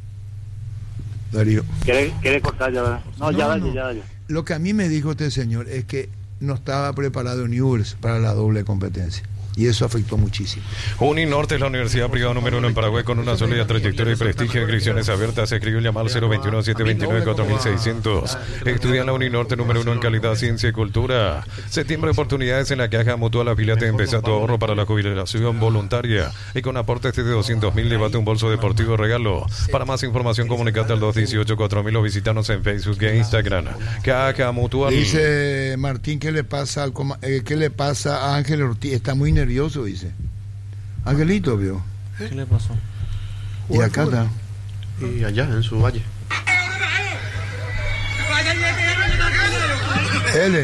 Darío. ¿Quieres, quieres cortar ya, verdad? No, No, ya dale, no. ya dale. Lo que a mí me dijo este señor es que no estaba preparado Newell's para la doble competencia. Y eso afectó muchísimo. Uninorte es la universidad privada número uno en Paraguay con una sólida trayectoria y prestigio. Inscripciones abiertas. Escribe y llamar cero veintiuno, setecientos veintinueve, cuatro mil seiscientos. Estudia en la Uninorte número uno en calidad, ciencia y cultura. Septiembre, oportunidades en la Caja Mutual. Afíliate, empezá tu ahorro para la jubilación voluntaria. Y con aportes de doscientos mil, llévate un bolso deportivo regalo. Para más información, comunicate al dos dieciocho, cuatro mil o visítanos en Facebook e Instagram. Caja Mutual. Dice Martín, ¿qué le pasa al coma- eh, ¿qué le pasa a Ángel Ortiz? Está muy nervioso, dice. Angelito, vio. ¿Qué le pasó? Y acá está. Y allá, en su valle. L.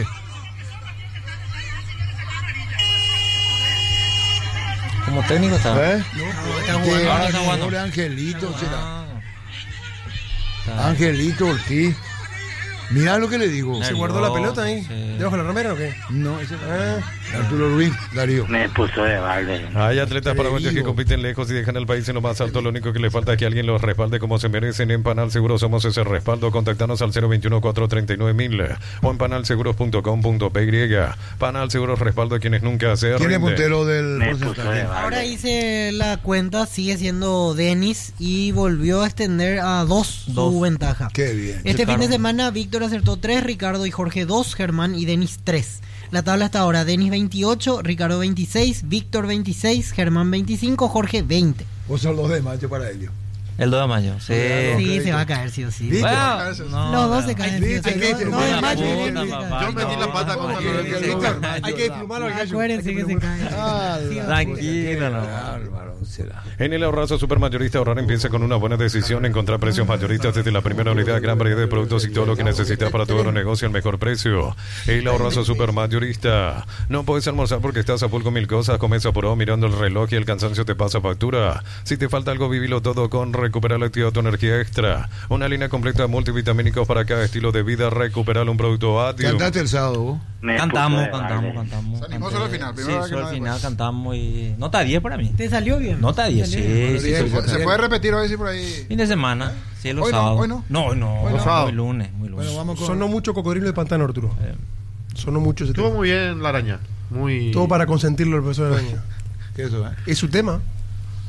Como técnico está. ¿Eh? está Que jugando, ahora está jugando. pobre Angelito, será. Ah. Está- Angelito Ortiz. Mira lo que le digo. ¿Se guardó la pelota ahí? Sí. ¿Debajo de la remera o qué? No, ese Ah, Arturo Ruiz, Darío. Me puso de balde. Hay atletas paraguayos que Atrevido. compiten lejos y dejan el país en lo más alto. Lo único que le falta es que alguien los respalde como se merecen. En Panal Seguros somos ese respaldo. Contactanos al cero veintiuno, cuatrocientos treinta y nueve mil o en panalseguros punto com punto p y. Panal Seguros, respaldo a quienes nunca se ¿Quién es rinden. puntero del Me puso porcentaje? de Ahora balde. hice la cuenta, sigue siendo Denis y volvió a extender a dos su Dos. ventaja. Qué bien. Este fin de Ricardo. semana Víctor acertó tres, Ricardo y Jorge dos, Germán y Denis tres. La tabla hasta ahora, Denis veintiocho, Ricardo veintiséis, Víctor veintiséis, Germán veinticinco, Jorge veinte. Vos sos los de mayo para ellos. El dos de mayo, sí. Claro. Sí, ok. se va a caer sí o sí. ¿Viste? Bueno, Los no, Los dos no. se caen Ay, sí o viste, sí. viste, No, no, buena de mayo. puta, viene, papá. Yo metí la pata ¿Cómo con que- que- que- el hay que desplumarlo al gallo. Acuérdense que se cae. Ah, Sí, la Tranquilo, puta, no. qué bárbaro será. En el ahorrazo supermayorista, ahorrar empieza con una buena decisión. Encontrar precios mayoristas desde la primera unidad, gran variedad de productos y todo lo que necesitas para tu negocio al mejor precio. El ahorrazo supermayorista. No puedes almorzar porque estás a full con mil cosas. Comienza por hoy mirando el reloj y el cansancio te pasa factura. Si te falta algo, vivilo todo con Recuperar la Actividad tu Energía Extra. Una línea completa de multivitamínicos para cada estilo de vida. Recuperar un producto Adium. ¿Cantaste el sábado vos? Me Cantamos, puso de cantamos, balde. cantamos. Se animó canté. solo al final, Sí, primero que solo al nada final después. cantamos y... Nota diez para mí. ¿Te salió bien? Nota diez, ¿Te sí. salió bien? sí, Se, sí, puede- sí. se puede repetir hoy sí por ahí. Fin de semana, sí, los Hoy no, sábados. hoy no. No, hoy no. Hoy no. Muy Sábado. lunes, muy lunes. Bueno, vamos con. Sonó mucho cocodrilo de pantano, Arturo. Eh, Sonó mucho ese Estuvo tema. muy bien la araña. Muy. Todo para consentirlo el profesor Araña. ¿Qué es eso, eh? Es su tema.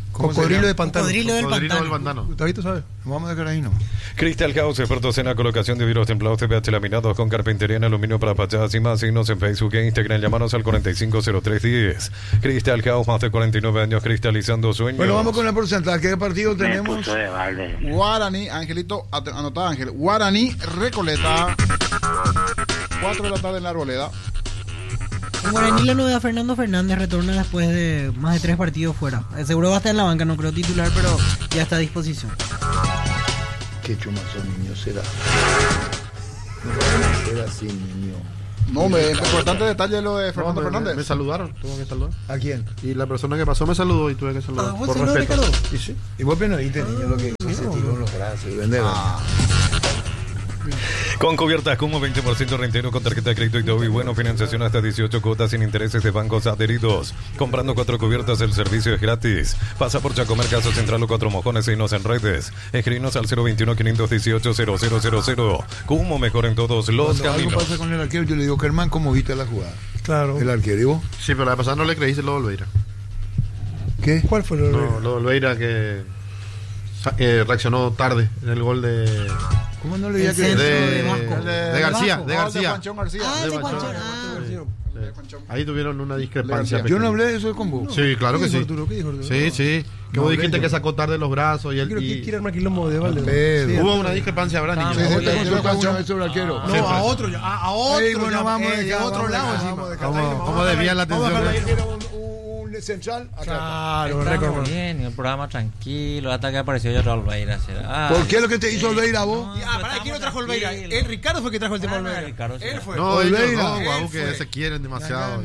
Cocodrilo de pantano. Cocodrilo del Cocodrilo pantano. del pantano. Gustavito sabe. Vamos de Caraíno. Crystal House, expertos en la colocación de vidrios templados T P H laminados con carpintería en aluminio para fachadas y más. Signos en Facebook e Instagram. Llámanos al cuarenta y cinco cero tres diez. Crystal House, más de cuarenta y nueve años cristalizando sueños. Bueno, vamos con el porcentaje. ¿Qué partido tenemos? Guaraní, Angelito, at- anotá Ángel. Guaraní, Recoleta. cuatro de la tarde en la Arboleda. En Guaraní la novedad, Fernando Fernández retorna después de más de tres partidos fuera. Eh, Seguro va a estar en la banca, no creo titular, pero ya está a disposición. Qué chumazo, niño, será. Será así, niño. No, me, importante detalle lo de Fernando No, me, Fernández. me saludaron, tuve que saludar. ¿A quién? Y la persona que pasó me saludó y tuve que saludar. Ah, ¿vos por saludó, respeto. Ricardo? Y sí. Y vos no viste, niño, lo que se tiró en los brazos. Vende, Ah. Con cubiertas como veinte por ciento rentero con tarjeta de crédito y todo y bueno, financiación hasta dieciocho cuotas sin intereses de bancos adheridos. Comprando cuatro cubiertas el servicio es gratis. Pasa por Chacomer, Caso Central o Cuatro Mojones y nos en redes. Escribinos al cero veintiuno, quinientos dieciocho, cero cero cero cero. Como mejor en todos los Cuando algo caminos. pasa con el arquero, yo le digo, Germán, ¿cómo viste la jugada? Claro. El arquero, ¿y vos? Sí, pero la pasada no le creíste lo de Olveira. ¿Qué? ¿Cuál fue lo No, lo de Olveira que sa- eh, reaccionó tarde en el gol de, ¿Cómo no le El había de, centro creído? de Vasco. El de García. Vasco. De Ah, García. Juanchón García. Ah, de el de Guachón. Guachón. Ah. Ahí tuvieron una discrepancia. García. Yo no pequeña. hablé de eso con vos. Sí, claro ¿Qué que dijo sí. Arturo? ¿Qué dijo Arturo? Sí, sí. Que No vos hablé dijiste yo. que sacó tarde los brazos y él. Creo que y- quiere armar quilombo de balde. Pedro. Sí, Hubo una discrepancia, ¿verdad, niño? Sí, sí, Oye, te yo contó no Juancho eso del arquero. No, a otro, ya, a, a otro, Ey, bueno, ya, vamos eh, de de acá, otro vamos de lado acá, encima. vamos de acá. ¿Cómo, cómo desvían la Vamos a atención? ver, tiene un, un central acá. Claro, Estamos récord. bien, el programa tranquilo, hasta que apareció ya Olveira. será. ¿Por qué es lo que te hizo Olveira vos? No, Ah, pues pará, ¿quién lo estamos trajo Olveira? tranquilos. El Ricardo fue el que trajo el tema Ah, Olveira. Ricardo, sí. Él fue. No, ellos Olveira. no, guau, Él que fue. se quieren demasiado.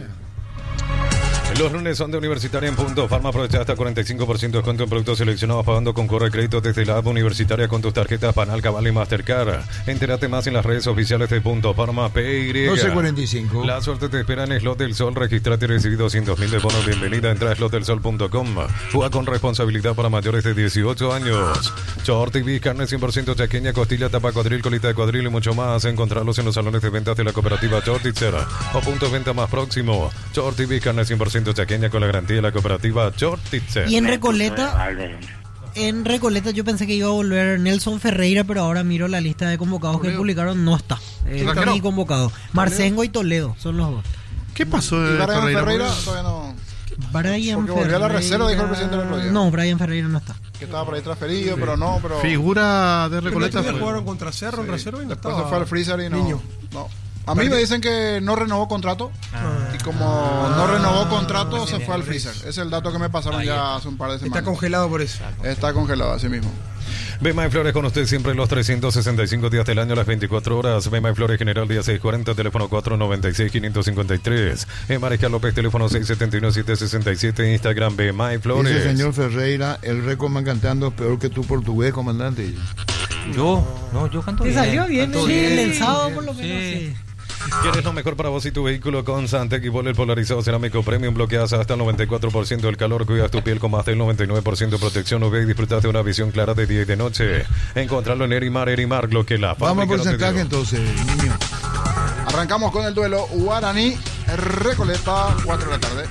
Los lunes son de Universitaria en punto. Farma aprovecha hasta cuarenta y cinco por ciento de descuento en productos seleccionados pagando con correo de crédito desde la app Universitaria con tus tarjetas Panal, Cabal y Mastercard. Entérate más en las redes oficiales de Punto Farma P Y. doce cuarenta y cinco. La suerte te espera en Slot del Sol. Registrate y recibí doscientos mil de bonos. Bienvenida. Entra a slot del sol punto com. Juega con responsabilidad para mayores de dieciocho años. Short T V, carne cien por ciento chaqueña, costilla, tapa cuadril, colita de cuadril y mucho más. Encontrarlos en los salones de ventas de la cooperativa Chortitzer o punto de venta más próximo. Short T V, carne cien por ciento chaqueña con la garantía de la cooperativa Chortitzer. Y en Recoleta, en Recoleta yo pensé que iba a volver Nelson Ferreira, pero ahora miro la lista de convocados que Toledo. publicaron, no está. Eh, ¿Quién está arquero? ni convocado. Marcengo y Toledo son los dos. ¿Qué pasó Y de Brian Ferreira? Ferreira Porque- todavía no. Brian Porque volvió a la Ferreira- reserva, dijo el presidente del otro día. No, Brian Ferreira no está. Que estaba por ahí transferido, pero no, pero. Figura de Pero Recoleta el otro día fue. jugaron contra Cerro en reserva y no Después estaba. se fue al freezer y no. Niño. no. A mí me dicen que no renovó contrato. Ah. Y como no renovó contrato, se fue al freezer. Ese es el dato que me pasaron ya hace un par de semanas. Está congelado por eso. Está congelado, así mismo. Bema y Flores con usted siempre los trescientos sesenta y cinco días del año, las veinticuatro horas. Bema y Flores General día seiscientos cuarenta, teléfono cuatro noventa y seis, quinientos cincuenta y tres. En Mariscal López, teléfono seis setenta y uno, setecientos sesenta y siete. Instagram Bema y Flores. Dice el señor Ferreira, el récord man cantando es peor que tu portugués, comandante. Yo, no, yo canto Te bien. salió bien, canto sí, bien. el ensado por lo menos. Sí. Sí. ¿Quieres lo mejor para vos y tu vehículo? Con Santec y el polarizado cerámico premium bloqueas hasta el noventa y cuatro por ciento del calor, cuidas tu piel con más del noventa y nueve por ciento de protección U V y disfrutas de una visión clara de día y de noche. Encontrarlo en Erimar, Erimar, lo que la Vamos a fábrica no te porcentaje dio. entonces, niño. Arrancamos con el duelo Guaraní Recoleta, cuatro de la tarde.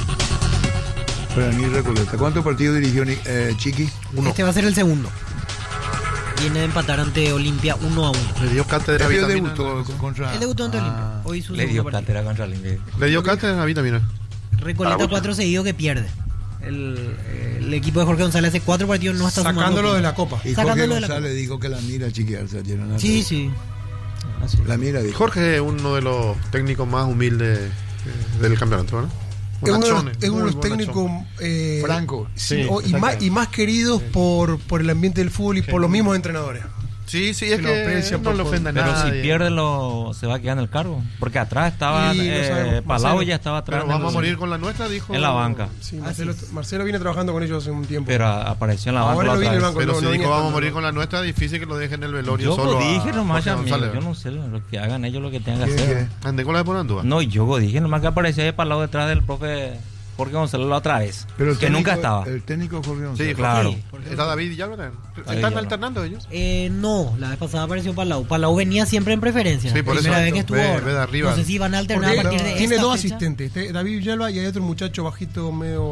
Guaraní Recoleta. ¿Cuántos partidos dirigió Ni- eh, Chiqui? Este va a ser el segundo. Viene de empatar ante Olimpia uno a uno. Le dio cátedra a Él Vitamina. debutó contra... Él debutó ante Ah. Olimpia. Hoy su Le dio segundo partido. cátedra contra el Inglés. Le dio cátedra a Vitamina. Recoleta cuatro seguidos que pierde. El, el equipo de Jorge González hace cuatro partidos no está Sacándolo sumando de puntos. la copa. Y Jorge Sacándolo de la González dijo que la mira chiquearse ayer en la Sí, red. sí. Así. La mira dijo. Jorge es uno de los técnicos más humildes eh, del campeonato, ¿verdad? Es uno de los, Bonachones, es uno de muy los técnicos eh, Franco. sí, Sí, o- y, más, exactamente. y más queridos por, por el ambiente del fútbol y por los mismos entrenadores. Sí, sí, Que es lo que aprecian no por- le ofenda a Pero nadie. si pierde, lo, se va a quedar en el cargo. Porque atrás estaba Y lo eh, sabemos, Palau Marcelo. ya estaba atrás. Pero en vamos a el- morir con la nuestra, dijo. en la banca. Sí, Marcelo, Marcelo viene trabajando con ellos hace un tiempo. Pero a- apareció en la banca. Ahora la lo vi otra en el vez. banco. Pero no, si no dijo venía vamos a tanto, morir no. con la nuestra, difícil que lo dejen en el velorio Yo solo. lo a dije nomás, Jorge amigo. González. Yo no sé lo que hagan ellos lo que tengan que ¿Qué, hacer. qué? Andé con la de Ponandúa. No, yo dije nomás que apareció ahí para el lado detrás del profe Jorge González la otra vez. Pero el que técnico- nunca estaba. El técnico Jorge Sí, González. claro. Sí, Jorge Está David y Yalva. David Están Yalva. alternando ellos. Eh, no, la vez pasada apareció Palau. Palau venía siempre en preferencia. Sí, por Primera eso. vez que estuvo Ve- ahora. ve de arriba. No sé si van a alternar Porque a partir de tiene esta dos fecha. asistentes, este, David Villalba y hay otro muchacho bajito medio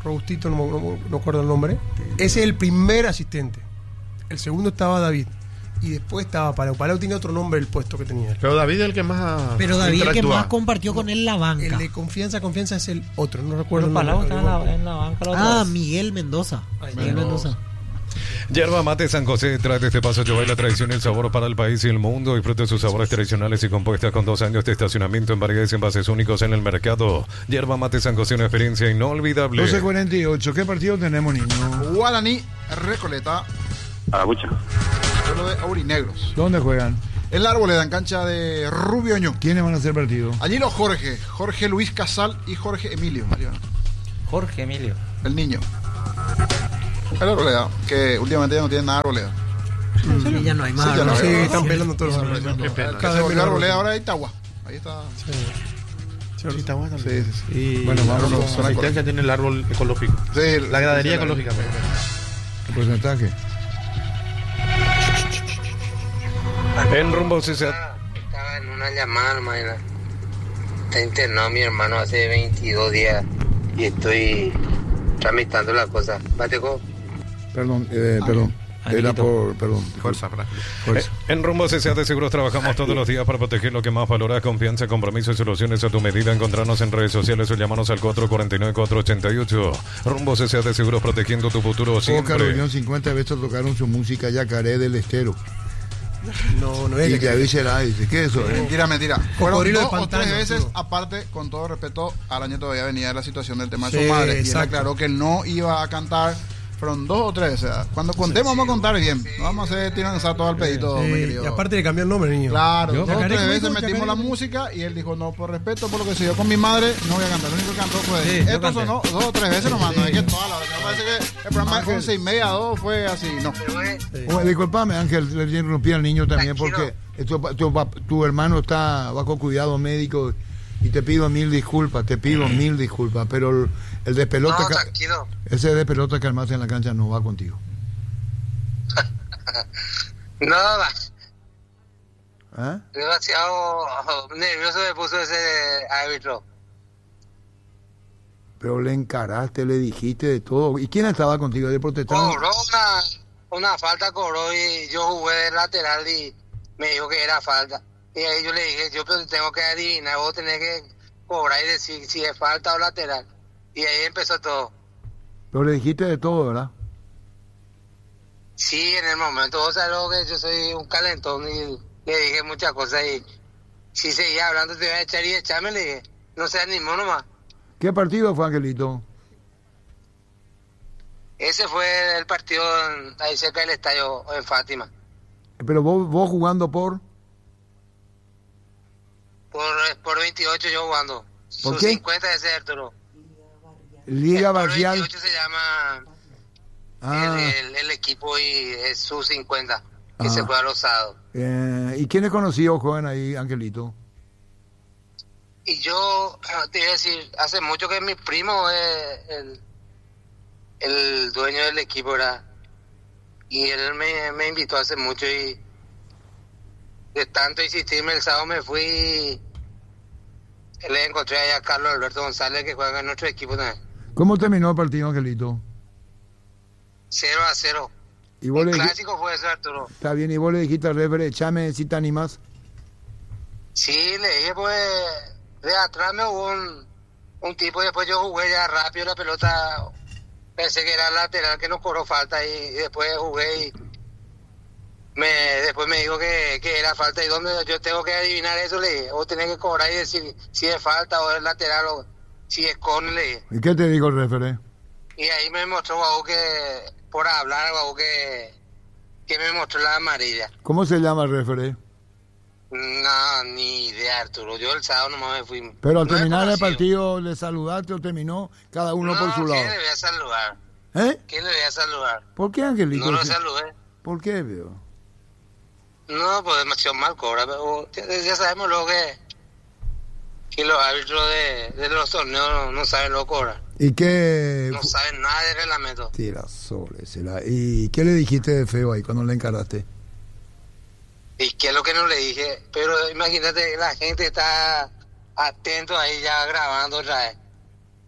Robustito, no, no, no acuerdo el nombre. Ese es el primer asistente. El segundo estaba David. Y después estaba Palau. Palau tiene otro nombre el puesto que tenía. Pero David es el que más. Pero David el que más compartió con él la banca. El de confianza, confianza es el otro. No recuerdo. Pero Palau estaba en la, en la banca. La ah, Miguel Mendoza. Ay, Miguel Mendoza. Mendoza. Yerba Mate San José trae de este paso llevar la tradición y el sabor para el país y el mundo. Disfrute de sus sabores tradicionales y compuestas con dos años de estacionamiento en variedades y envases únicos en el mercado. Yerba Mate San José, una experiencia inolvidable. doce cuarenta y ocho. ¿Qué partido tenemos, niño? Guaraní, Recoleta. Arabucha. Pueblo de Aurinegros. ¿Dónde juegan? En la Arboleda, en cancha de Rubioño. ¿Quiénes van a hacer partido? Allí los Jorge. Jorge Luis Casal y Jorge Emilio. Mariano. Jorge Emilio. El niño. El Arboleda, que últimamente ya no tiene nada Arboleda. Sí, ya no hay más. Sí, ya no Sí, hay. están pelando todos los Cada árboles. vez volvió a Arboleda, ahora hay Itagua. Ahí está. Sí. Sí, está bueno. Sí, sí, sí. Y Bueno, bueno, vámonos, la zona asistencia tiene el árbol ecológico. Sí, La gradería sí, ecológica. ¿El porcentaje? En rumbo C C. Estaba en una llamada, hermana. Está internado mi hermano hace veintidós días y estoy tramitando la cosa. Bateco. Perdón, eh, perdón. Era por, perdón. Fuerza, Frank. Fuerza. En Rumbo C C A de Seguros trabajamos todos los días para proteger lo que más valoras, confianza, compromiso y soluciones a tu medida. Encontrarnos en redes sociales o llamarnos al cuatro cuatro nueve, cuatro ocho ocho. Rumbo C C A de Seguros, protegiendo tu futuro siempre. Boca Reunión cincuenta veces tocaron su música Yacaré del Estero. No, no es. Y ya dice la dice, ¿qué es eso? Eh? Mentira, mentira. Fueron Cocodrilo dos de o pantano, tres veces, tío. aparte, con todo respeto, Araña todavía venía de la situación del tema de Sí, su madre. Y él exacto. aclaró que no iba a cantar. Fueron dos o tres. O sea, cuando contemos vamos a contar bien. No vamos a hacer tiranizar todo al pedito, Sí, mi querido. y aparte le cambió el nombre, niño. Claro, ¿Yo? dos o Yacaré, tres ¿cómo veces dijo? metimos Yacaré. la música y él dijo, no, por respeto, por lo que se dio con mi madre, no voy a cantar. Lo único que cantó fue Sí, esto yo canté. sonó dos o tres veces nomás, no es que toda la hora. Me parece que el programa de once y media a dos fue así, no. Bueno, disculpame, Ángel, le interrumpí al niño también porque tu, tu, tu hermano está bajo cuidado médico y te pido mil disculpas, te pido mil disculpas, pero el, el de pelota, No, que- tranquilo. ese de pelota que armaste en la cancha no va contigo. No, va. ¿Eh? Demasiado nervioso me puso ese árbitro. Pero le encaraste, le dijiste de todo. ¿Y quién estaba contigo? ¿De protestaron? Cobró una, una falta, cobró y yo jugué de lateral y me dijo que era falta. Y ahí yo le dije, yo pero tengo que adivinar, vos tenés que cobrar y decir si es falta o lateral. Y ahí empezó todo. Pero le dijiste de todo, ¿verdad? Sí, en el momento, vos sabés lo que yo soy un calentón y le dije muchas cosas y si seguía hablando te iba a echar y echarme, le dije, no se animó nomás. ¿Qué partido fue, Angelito? Ese fue el partido en- ahí cerca del estadio en Fátima. Pero vos, vos jugando por... Por, por veintiocho yo jugando. ¿Por Sus qué? cincuenta de ese Arturo. Liga Por Barrial. veintiocho se llama Ah, el, el, el equipo y es sus cincuenta que Ah. se juega los sábados. eh, ¿y quiénes conocidos juegan ahí, Angelito? Y yo te iba a decir, hace mucho que mi primo es el, el dueño del equipo, ¿verdad? Y él me, me invitó hace mucho y de tanto insistirme el sábado me fui y le encontré allá a Carlos Alberto González que juega en nuestro equipo también. ¿Cómo terminó el partido, Angelito? Cero a cero. Y vos El le dijiste- clásico fue ese, Arturo. Está bien, y vos le dijiste al refere, echame si te animás. Sí, le dije, pues, de atrás me hubo un, un tipo y después yo jugué ya rápido la pelota. Pensé que era lateral que nos cobró falta y después jugué y me después me dijo que, que era falta y donde yo tengo que adivinar eso, le dije, o tenés que cobrar y decir si es falta o es lateral o si es córner, le dije. ¿Y qué te dijo el refere? Y ahí me mostró, Guau, que por hablar, Guau, que, que me mostró la amarilla. ¿Cómo se llama el refere? No, ni idea, Arturo. Yo el sábado nomás me fui. Pero al No he terminar el conocido. partido, ¿le saludaste o terminó cada uno por su No, lado? ¿quién le voy a saludar? ¿Eh? ¿Quién le voy a saludar? ¿Por qué, Angelito? No lo saludé. ¿Por qué, veo? No, pues demasiado mal cobra. Pero ya, ya sabemos lo que, que los árbitros de, de los torneos no, no saben lo que cobran. ¿Y qué? No saben nada de reglamento. Tira sobre, se la- ¿Y qué le dijiste de feo ahí cuando le encaraste? Y qué es lo que no le dije. Pero imagínate, la gente está atento ahí ya grabando otra vez.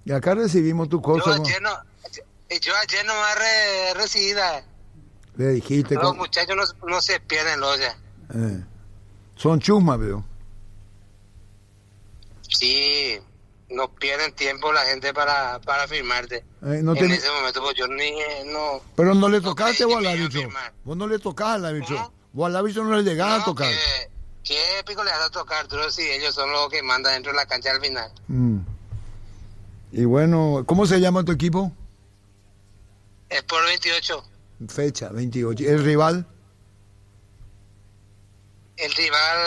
Y acá recibimos tu cosa. Yo ayer no, yo ayer no me re, recibida. Le dijiste. Los con... muchachos no, no se pierden, loya. Eh. Son chusmas, veo. Sí, no pierden tiempo la gente para, para firmarte. Eh, no en te... ese momento, pues yo ni. No, Pero no le tocaste no vos al árbitro. Vos no le tocás al árbitro. Vos al árbitro no le llegás no, a tocar. ¿Qué, qué pico le vas a tocar, tú? Si ellos son los que mandan dentro de la cancha al final. Mm. Y bueno, ¿cómo se llama tu equipo? Es por veintiocho. Fecha, veintiocho. ¿El rival? El rival.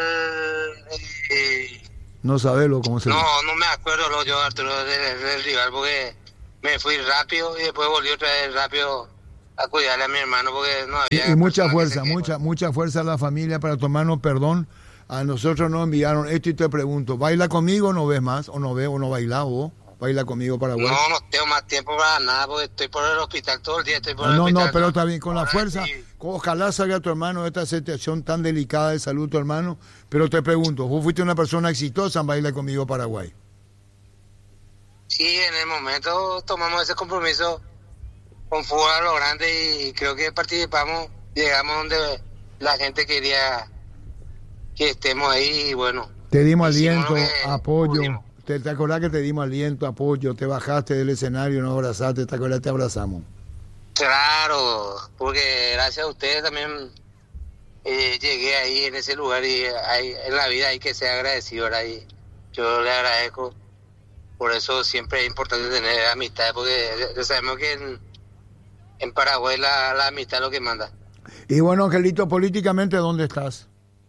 Eh, no sabelo cómo se no, llama. No, no me acuerdo lo yo, Arturo, del, del rival, porque me fui rápido y después volví otra vez rápido a cuidarle a mi hermano, porque no había. Y, y mucha fuerza, mucha, mucha fuerza a la familia para tomarnos perdón. A nosotros nos enviaron esto y te pregunto, ¿baila conmigo o no ves más? ¿O no ves o no baila vos? ¿Baila conmigo Paraguay? No, no tengo más tiempo para nada, porque estoy por el hospital todo el día, estoy por el no, hospital. No, pero está bien, con la fuerza, sí. Ojalá salga tu hermano de esta situación tan delicada de salud, tu hermano, pero te pregunto, ¿vos fuiste una persona exitosa en Baila Conmigo Paraguay? Sí, en el momento tomamos ese compromiso con fútbol a lo grande y creo que participamos, llegamos donde la gente quería que estemos ahí y bueno. Te dimos aliento, que apoyo. Pudimos. ¿Te, ¿Te acordás que te dimos aliento, apoyo? Te bajaste del escenario, nos abrazaste, ¿te acordás? Te abrazamos. Claro, porque gracias a ustedes también eh, llegué ahí en ese lugar y hay, en la vida hay que ser agradecido, ¿verdad? Y yo le agradezco. Por eso siempre es importante tener amistad, porque ya sabemos que en, en Paraguay la, la amistad es lo que manda. Y bueno, Angelito, políticamente, ¿dónde estás?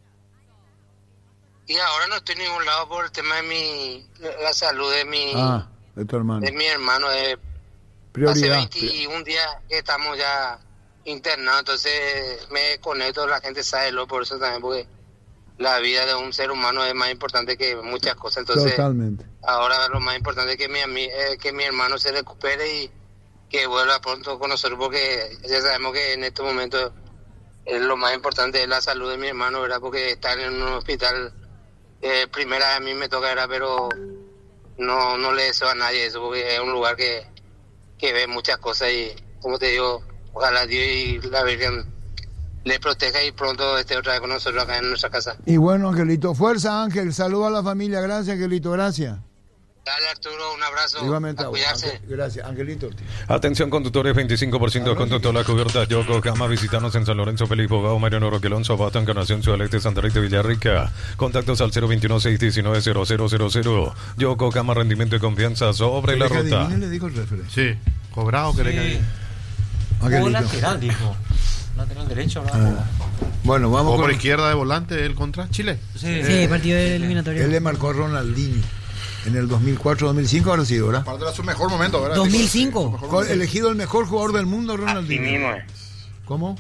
Y ahora no estoy en ningún lado por el tema de mi la salud de mi ah, de tu hermano. De mi hermano. De, Prioridad. Hace veintiún días que estamos ya internados, entonces me conecto, la gente sabe lo por eso también, porque la vida de un ser humano es más importante que muchas cosas. Entonces, totalmente. Ahora lo más importante es que mi, eh, que mi hermano se recupere y que vuelva pronto con nosotros, porque ya sabemos que en este momento es lo más importante es la salud de mi hermano, ¿verdad? Porque estar en un hospital, eh, primera a mí me toca, ¿verdad? Pero no, no le deseo a nadie eso, porque es un lugar que, que ve muchas cosas y, como te digo, ojalá Dios y la Virgen le proteja y pronto esté otra vez con nosotros acá en nuestra casa. Y bueno, Angelito, fuerza, Ángel, saludo a la familia, gracias, Angelito, gracias. Dale, Arturo, un abrazo. Igualmente, a cuidarse. Ángel, gracias, Angelito. Atención, conductores, veinticinco por ciento de descuento en la cubierta Yokohama. Visitanos en San Lorenzo, Feliz Bogado, Mariano Roque Alonso, Abasto, Encarnación, Ciudad Este, Santa Rita, Villarrica. Contactos al cero veintiuno, seiscientos diecinueve, cero cero cero cero. Yokohama, rendimiento y confianza sobre la ruta. Le dijo el referee. Sí, cobrado que sí. le O lateral, dijo. Lateral derecho, ah. Bueno, vamos o con... por izquierda de volante, el contra Chile. Sí, sí, partido eliminatorio. Él le marcó a Ronaldinho en el dos mil cuatro dos mil cinco, ahora sí, ¿verdad? Aparte era su mejor momento, ¿verdad? dos mil cinco. Mejor elegido el mejor jugador del mundo, Ronaldinho. Así mismo. ¿Cómo?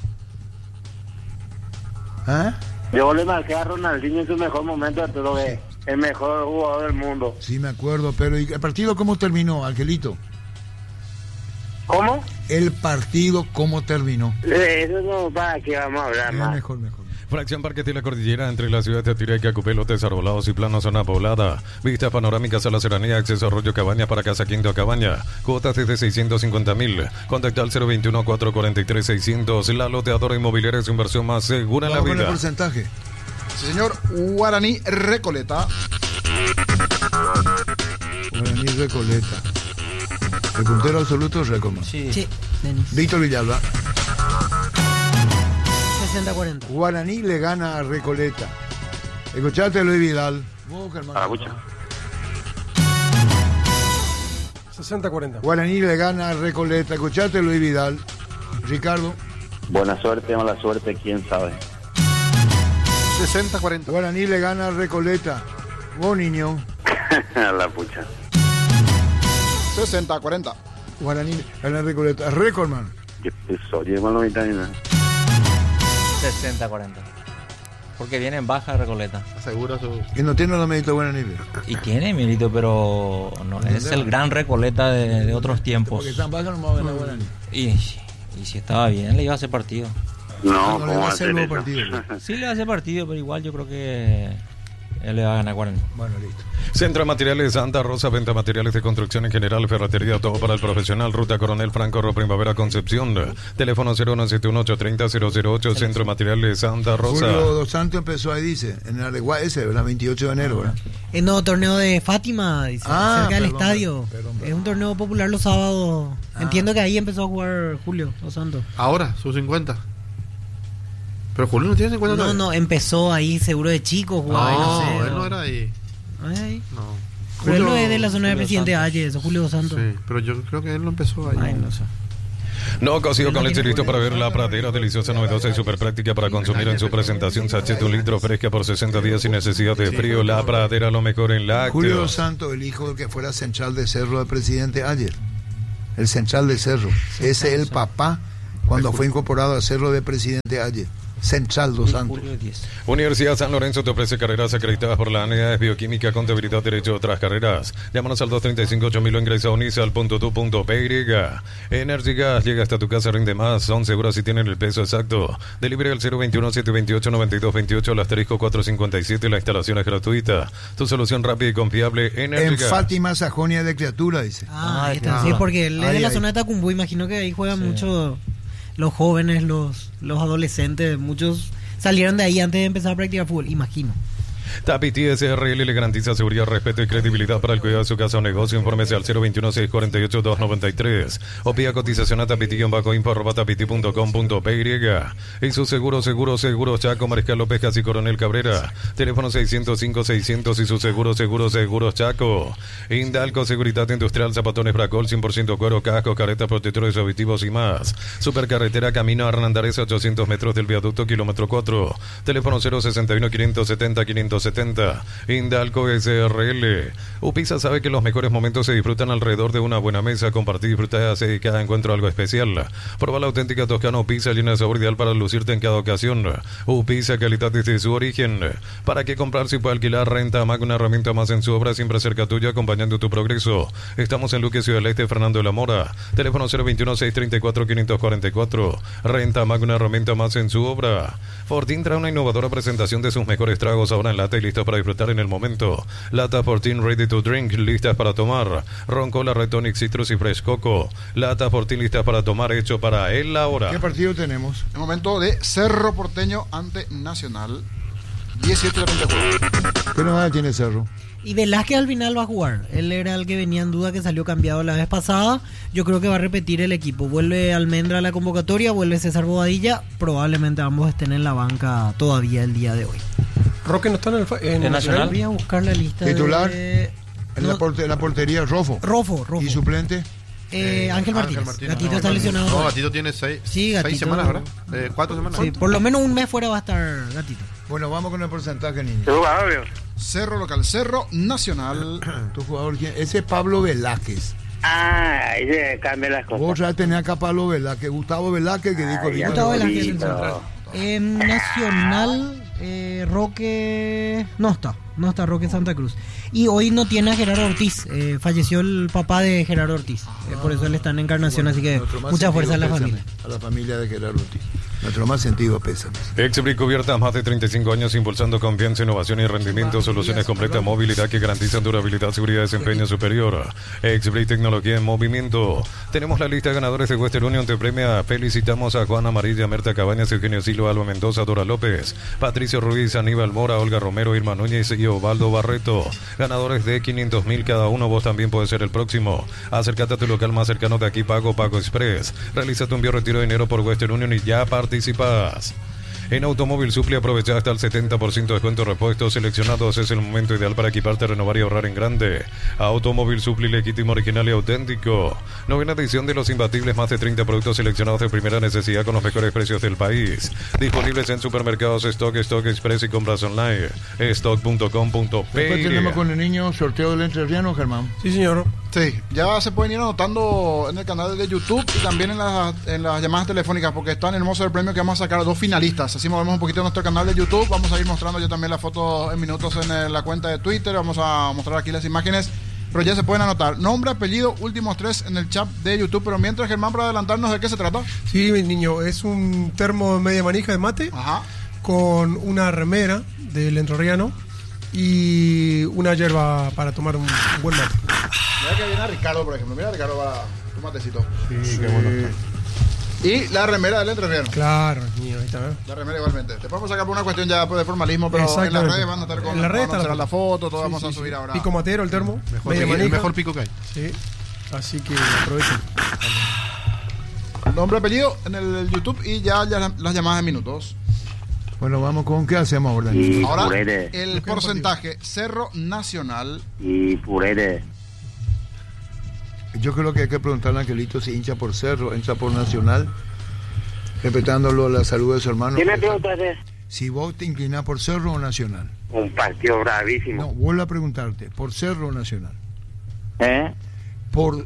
¿Ah? Yo le marqué a Ronaldinho en su mejor momento, Arturo, que el mejor jugador del mundo. Sí, me acuerdo, pero ¿y el partido cómo terminó, Angelito? ¿Cómo? El partido cómo terminó. Eh, eso no para que vamos a hablar más. Mejor, mejor. Fracción Parque de la Cordillera entre la ciudad de Atira y Cacupé, lotes arbolados y plano zona poblada. Vista panorámicas a la serranía, acceso a Arroyo Cabaña para Casa Quinto Cabaña. Cuotas desde seiscientos cincuenta mil. Contacta al cero veintiuno, cuatrocientos cuarenta y tres, seiscientos. La loteadora inmobiliaria es su inversión más segura en la vida. ¿Con el porcentaje? Sí, señor. Guaraní Recoleta. Guaraní Recoleta. El puntero absoluto es Recoma. Sí, sí, Denis. Víctor Villalba. sesenta cuarenta. Guaraní le gana a Recoleta. Escuchate, Luis Vidal. Vos, hermano. sesenta cuarenta. Guaraní le gana a Recoleta. Escuchate, Luis Vidal. Ricardo. Buena suerte, mala suerte, quién sabe. sesenta cuarenta. Guaraní le gana a Recoleta. Vos, niño. La pucha. sesenta cuarenta. Guaraní gana a Recoleta. Recordman. Eso, lleva la mitad y nada. sesenta cuarenta. Porque viene en baja Recoleta. Seguro su... Y no tiene los méritos Guaraní. Y tiene mérito, pero no es el gran Recoleta de, de otros tiempos. Porque están bajas, no me va a ganar Guaraní. Y, y si estaba bien, le iba a hacer partido. No, no le va a hacer nuevo partido. Sí le hace partido, pero igual yo creo que Él le va a ganar Guaraní. Bueno, listo. Centro de Materiales Santa Rosa, venta materiales de construcción en general, ferretería, todo para el profesional. Ruta Coronel Franco, Ro Primavera, Concepción. Teléfono cero uno siete uno ocho tres cero cero cero ocho, Centro de Materiales Santa Rosa. Julio Dos Santos empezó ahí, dice, en el Areguá ese, ¿verdad? veintiocho de enero, ¿verdad? El nuevo torneo de Fátima, dice, Ah, cerca del perdón, estadio. perdón, perdón. Es un torneo popular los sábados. Ah. Entiendo que ahí empezó a jugar Julio Dos Santos. Ahora, sus cincuenta. Pero Julio no tiene cincuenta No, todavía. no, empezó ahí seguro de chico, jugaba, no, No, sé. él no era ahí. No es ahí. No. Pero él no Julio- es de la zona de Julio Presidente Santos. Ayes, eso, Julio Dos Santos. Sí, pero yo creo que él no empezó ahí. Ay, no sé. No, cocido con leche listo para ver la pradera, deliciosa, novedosa y súper práctica para consumir en su presentación. Sachet de un litro fresca por sesenta días sin necesidad de frío. La pradera, lo mejor en Julio Dos lácteos. Santos, el hijo del que fuera central de Cerro de Presidente ayer. El central de Cerro. Ese es el papá cuando fue incorporado a Cerro de Presidente ayer. Central Dos Santos. Universidad San Lorenzo te ofrece carreras acreditadas por la ANEA, Bioquímica, Contabilidad, Derecho, otras carreras. Llámanos al dos tres cinco ocho mil o ingresa a unisal punto d u punto p y. Energy Gas llega hasta tu casa, rinde más, son seguras y tienen el peso exacto. Delivery al cero veintiuno, setecientos veintiocho, noventa y dos veintiocho, el asterisco cuatrocientos cincuenta y siete, la instalación es gratuita. Tu solución rápida y confiable, Energy En Gas. Fátima, Sajonia de Criatura, dice. Ah, ahí Ah, está, sí, porque él es ahí, de la ahí. zona de Tacumbú, imagino que ahí juegan mucho los jóvenes, los, los adolescentes, muchos salieron de ahí antes de empezar a practicar fútbol, imagino. Tapiti S R L le garantiza seguridad, respeto y credibilidad para el cuidado de su casa o negocio. Infórmese al cero veintiuno, seiscientos cuarenta y ocho, doscientos noventa y tres o pida cotización a tapiti-info arroba tapiti punto com punto p y. Y su seguro, seguro, seguro Chaco, Mariscal López, Casi Coronel Cabrera. Teléfono seiscientos cinco, seiscientos y su seguro, seguro, seguro Chaco. Indalco, Seguridad Industrial, Zapatones Bracol, cien por ciento cuero, cascos, caretas, protectores auditivos y más. Supercarretera Camino a Hernandariz, ochocientos metros del viaducto, kilómetro cuatro. Teléfono cero sesenta y uno, quinientos setenta, quinientos setenta. Indalco S R L. Upisa sabe que los mejores momentos se disfrutan alrededor de una buena mesa. Compartir, disfrutar y hacer cada encuentro algo especial. Prueba la auténtica Toscana Upisa, llena de sabor ideal para lucirte en cada ocasión. Upisa, calidad desde su origen. ¿Para qué comprar si puede alquilar? Renta Mac, una herramienta más en su obra, siempre cerca tuya, acompañando tu progreso. Estamos en Luque, Ciudad del Este, Fernando de la Mora. Teléfono cero veintiuno, seiscientos treinta y cuatro, quinientos cuarenta y cuatro. Renta Mac, una herramienta más en su obra. Fortín trae una innovadora presentación de sus mejores tragos ahora en lata y listos para disfrutar en el momento. Lata Fortín Ready to Drink, listas para tomar. Ron Cola, Red Tonic, Citrus y Fresh Coco. Lata Fortín, listas para tomar, hecho para él ahora. ¿Qué partido tenemos? El momento de Cerro Porteño ante Nacional. diecisiete treinta y cuatro. ¿Qué novedad tiene Cerro? Y Velázquez al final va a jugar. Él era el que venía en duda, que salió cambiado la vez pasada. Yo creo que va a repetir el equipo. Vuelve Almendra a la convocatoria, vuelve César Bobadilla. Probablemente ambos estén en la banca todavía el día de hoy. Roque no está en el, fa- en ¿En Nacional? Voy a buscar la lista. ¿Titular? de- En No, la, porte- la portería, Rofo. Rofo, Rofo. ¿Y suplente? Eh, Ángel Martínez. Martínez. Gatito No, está Martínez. lesionado. No, Gatito tiene seis, Sí, seis Gatito. semanas, ¿verdad? Eh, cuatro semanas. Sí, por lo menos un mes fuera va a estar Gatito. Bueno, vamos con el porcentaje, niño. Cerro local, Cerro Nacional. ¿Tu jugador quién? Ese es Pablo Velázquez. Ah, ahí se cambian las cosas. Vos ya tenés acá a Pablo Velázquez. Gustavo Velázquez, que dijo... ya Gustavo lo Velázquez vi, en no. central. En Nacional, eh, Roque no está, no está Roque Santa Cruz. Y hoy no tiene a Gerardo Ortiz, eh, falleció el papá de Gerardo Ortiz, eh, por eso él está en Encarnación, así que Nuestro más mucha fuerza a la sentido familia. pésame A la familia de Gerardo Ortiz. Nuestro más sentido pésame. Exbric Cubiertas, más de treinta y cinco años impulsando confianza, innovación y rendimiento, soluciones completas, movilidad que garantizan durabilidad, seguridad y desempeño superior. Exbric Tecnología en movimiento. Tenemos la lista de ganadores de Western Union, te premia. Felicitamos a Juana Amarilla, Merta Cabañas, Eugenio Silva, Alba Mendoza, Dora López, Patricio Ruiz, Aníbal Mora, Olga Romero, Irma Núñez y Osvaldo Barreto. Ganadores de quinientos mil cada uno, vos también puedes ser el próximo. Acércate a tu local más cercano de aquí, Pago Pago Express. Realiza tu envío retiro de dinero por Western Union y ya participas. En Automóvil Supli aprovecha hasta el setenta por ciento de descuento repuestos seleccionados. Es el momento ideal para equiparte, renovar y ahorrar en grande. Automóvil Supli, legítimo, original y auténtico. Novena edición de los imbatibles, más de treinta productos seleccionados de primera necesidad con los mejores precios del país. Disponibles en supermercados Stock, Stock Express y compras online. stock punto com punto p. Después tenemos con el niño sorteo del entrerriano, Germán. Sí, señor. Sí, ya se pueden ir anotando en el canal de YouTube y también en las, en las llamadas telefónicas, porque es tan hermoso el premio que vamos a sacar a dos finalistas. Así movemos un poquito nuestro canal de YouTube. Vamos a ir mostrando yo también las fotos en minutos en el- la cuenta de Twitter. Vamos a mostrar aquí las imágenes, pero ya se pueden anotar. Nombre, apellido, últimos tres en el chat de YouTube. Pero mientras, Germán, para adelantarnos, ¿de qué se trata? Sí, mi niño, es un termo de media manija de mate Ajá. con una remera del entrerriano y una yerba para tomar un, un buen mate. Mira que viene a Ricardo, por ejemplo. Mira a Ricardo para tu matecito. Sí, sí, qué bueno. Y la remera del entrevierno. Claro, mío, ahí está. ¿eh? La remera igualmente. Te podemos sacar por una cuestión ya de formalismo, pero en las redes van a estar con en la red vamos a la, la foto, todo sí, vamos sí, a subir sí. ahora. Pico matero, el termo. Mejor, media pico, el manica. mejor pico que hay. Sí. Así que aprovechen. Nombre, apellido en el YouTube y ya, ya las llamadas en minutos. Bueno, vamos con qué hacemos ahora. Y Ahora, Purere. el porcentaje Cerro Nacional. Y Purere. Yo creo que hay que preguntarle a Angelito si hincha por Cerro, hincha por Nacional, respetándolo la salud de su hermano. ¿Qué me preguntaste? Si vos te inclinás por Cerro o Nacional. Un partido bravísimo. No, vuelvo a preguntarte, ¿por Cerro o Nacional? ¿Eh? Por...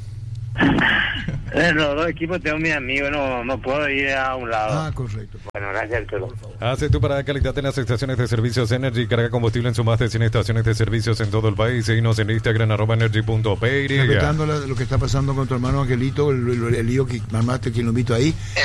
Eh, los dos equipos tengo mis amigos, no, no puedo ir a un lado. Ah, correcto. Bueno, gracias, Arturo. Hace tu parada calidad en las estaciones de servicios Energy. Carga combustible en su más de cien estaciones de servicios en todo el país. Seguinos en Instagram, arroba energy punto p y. Respetando la- lo que está pasando con tu hermano Angelito, el, el, el lío que armaste, que lo invito ahí.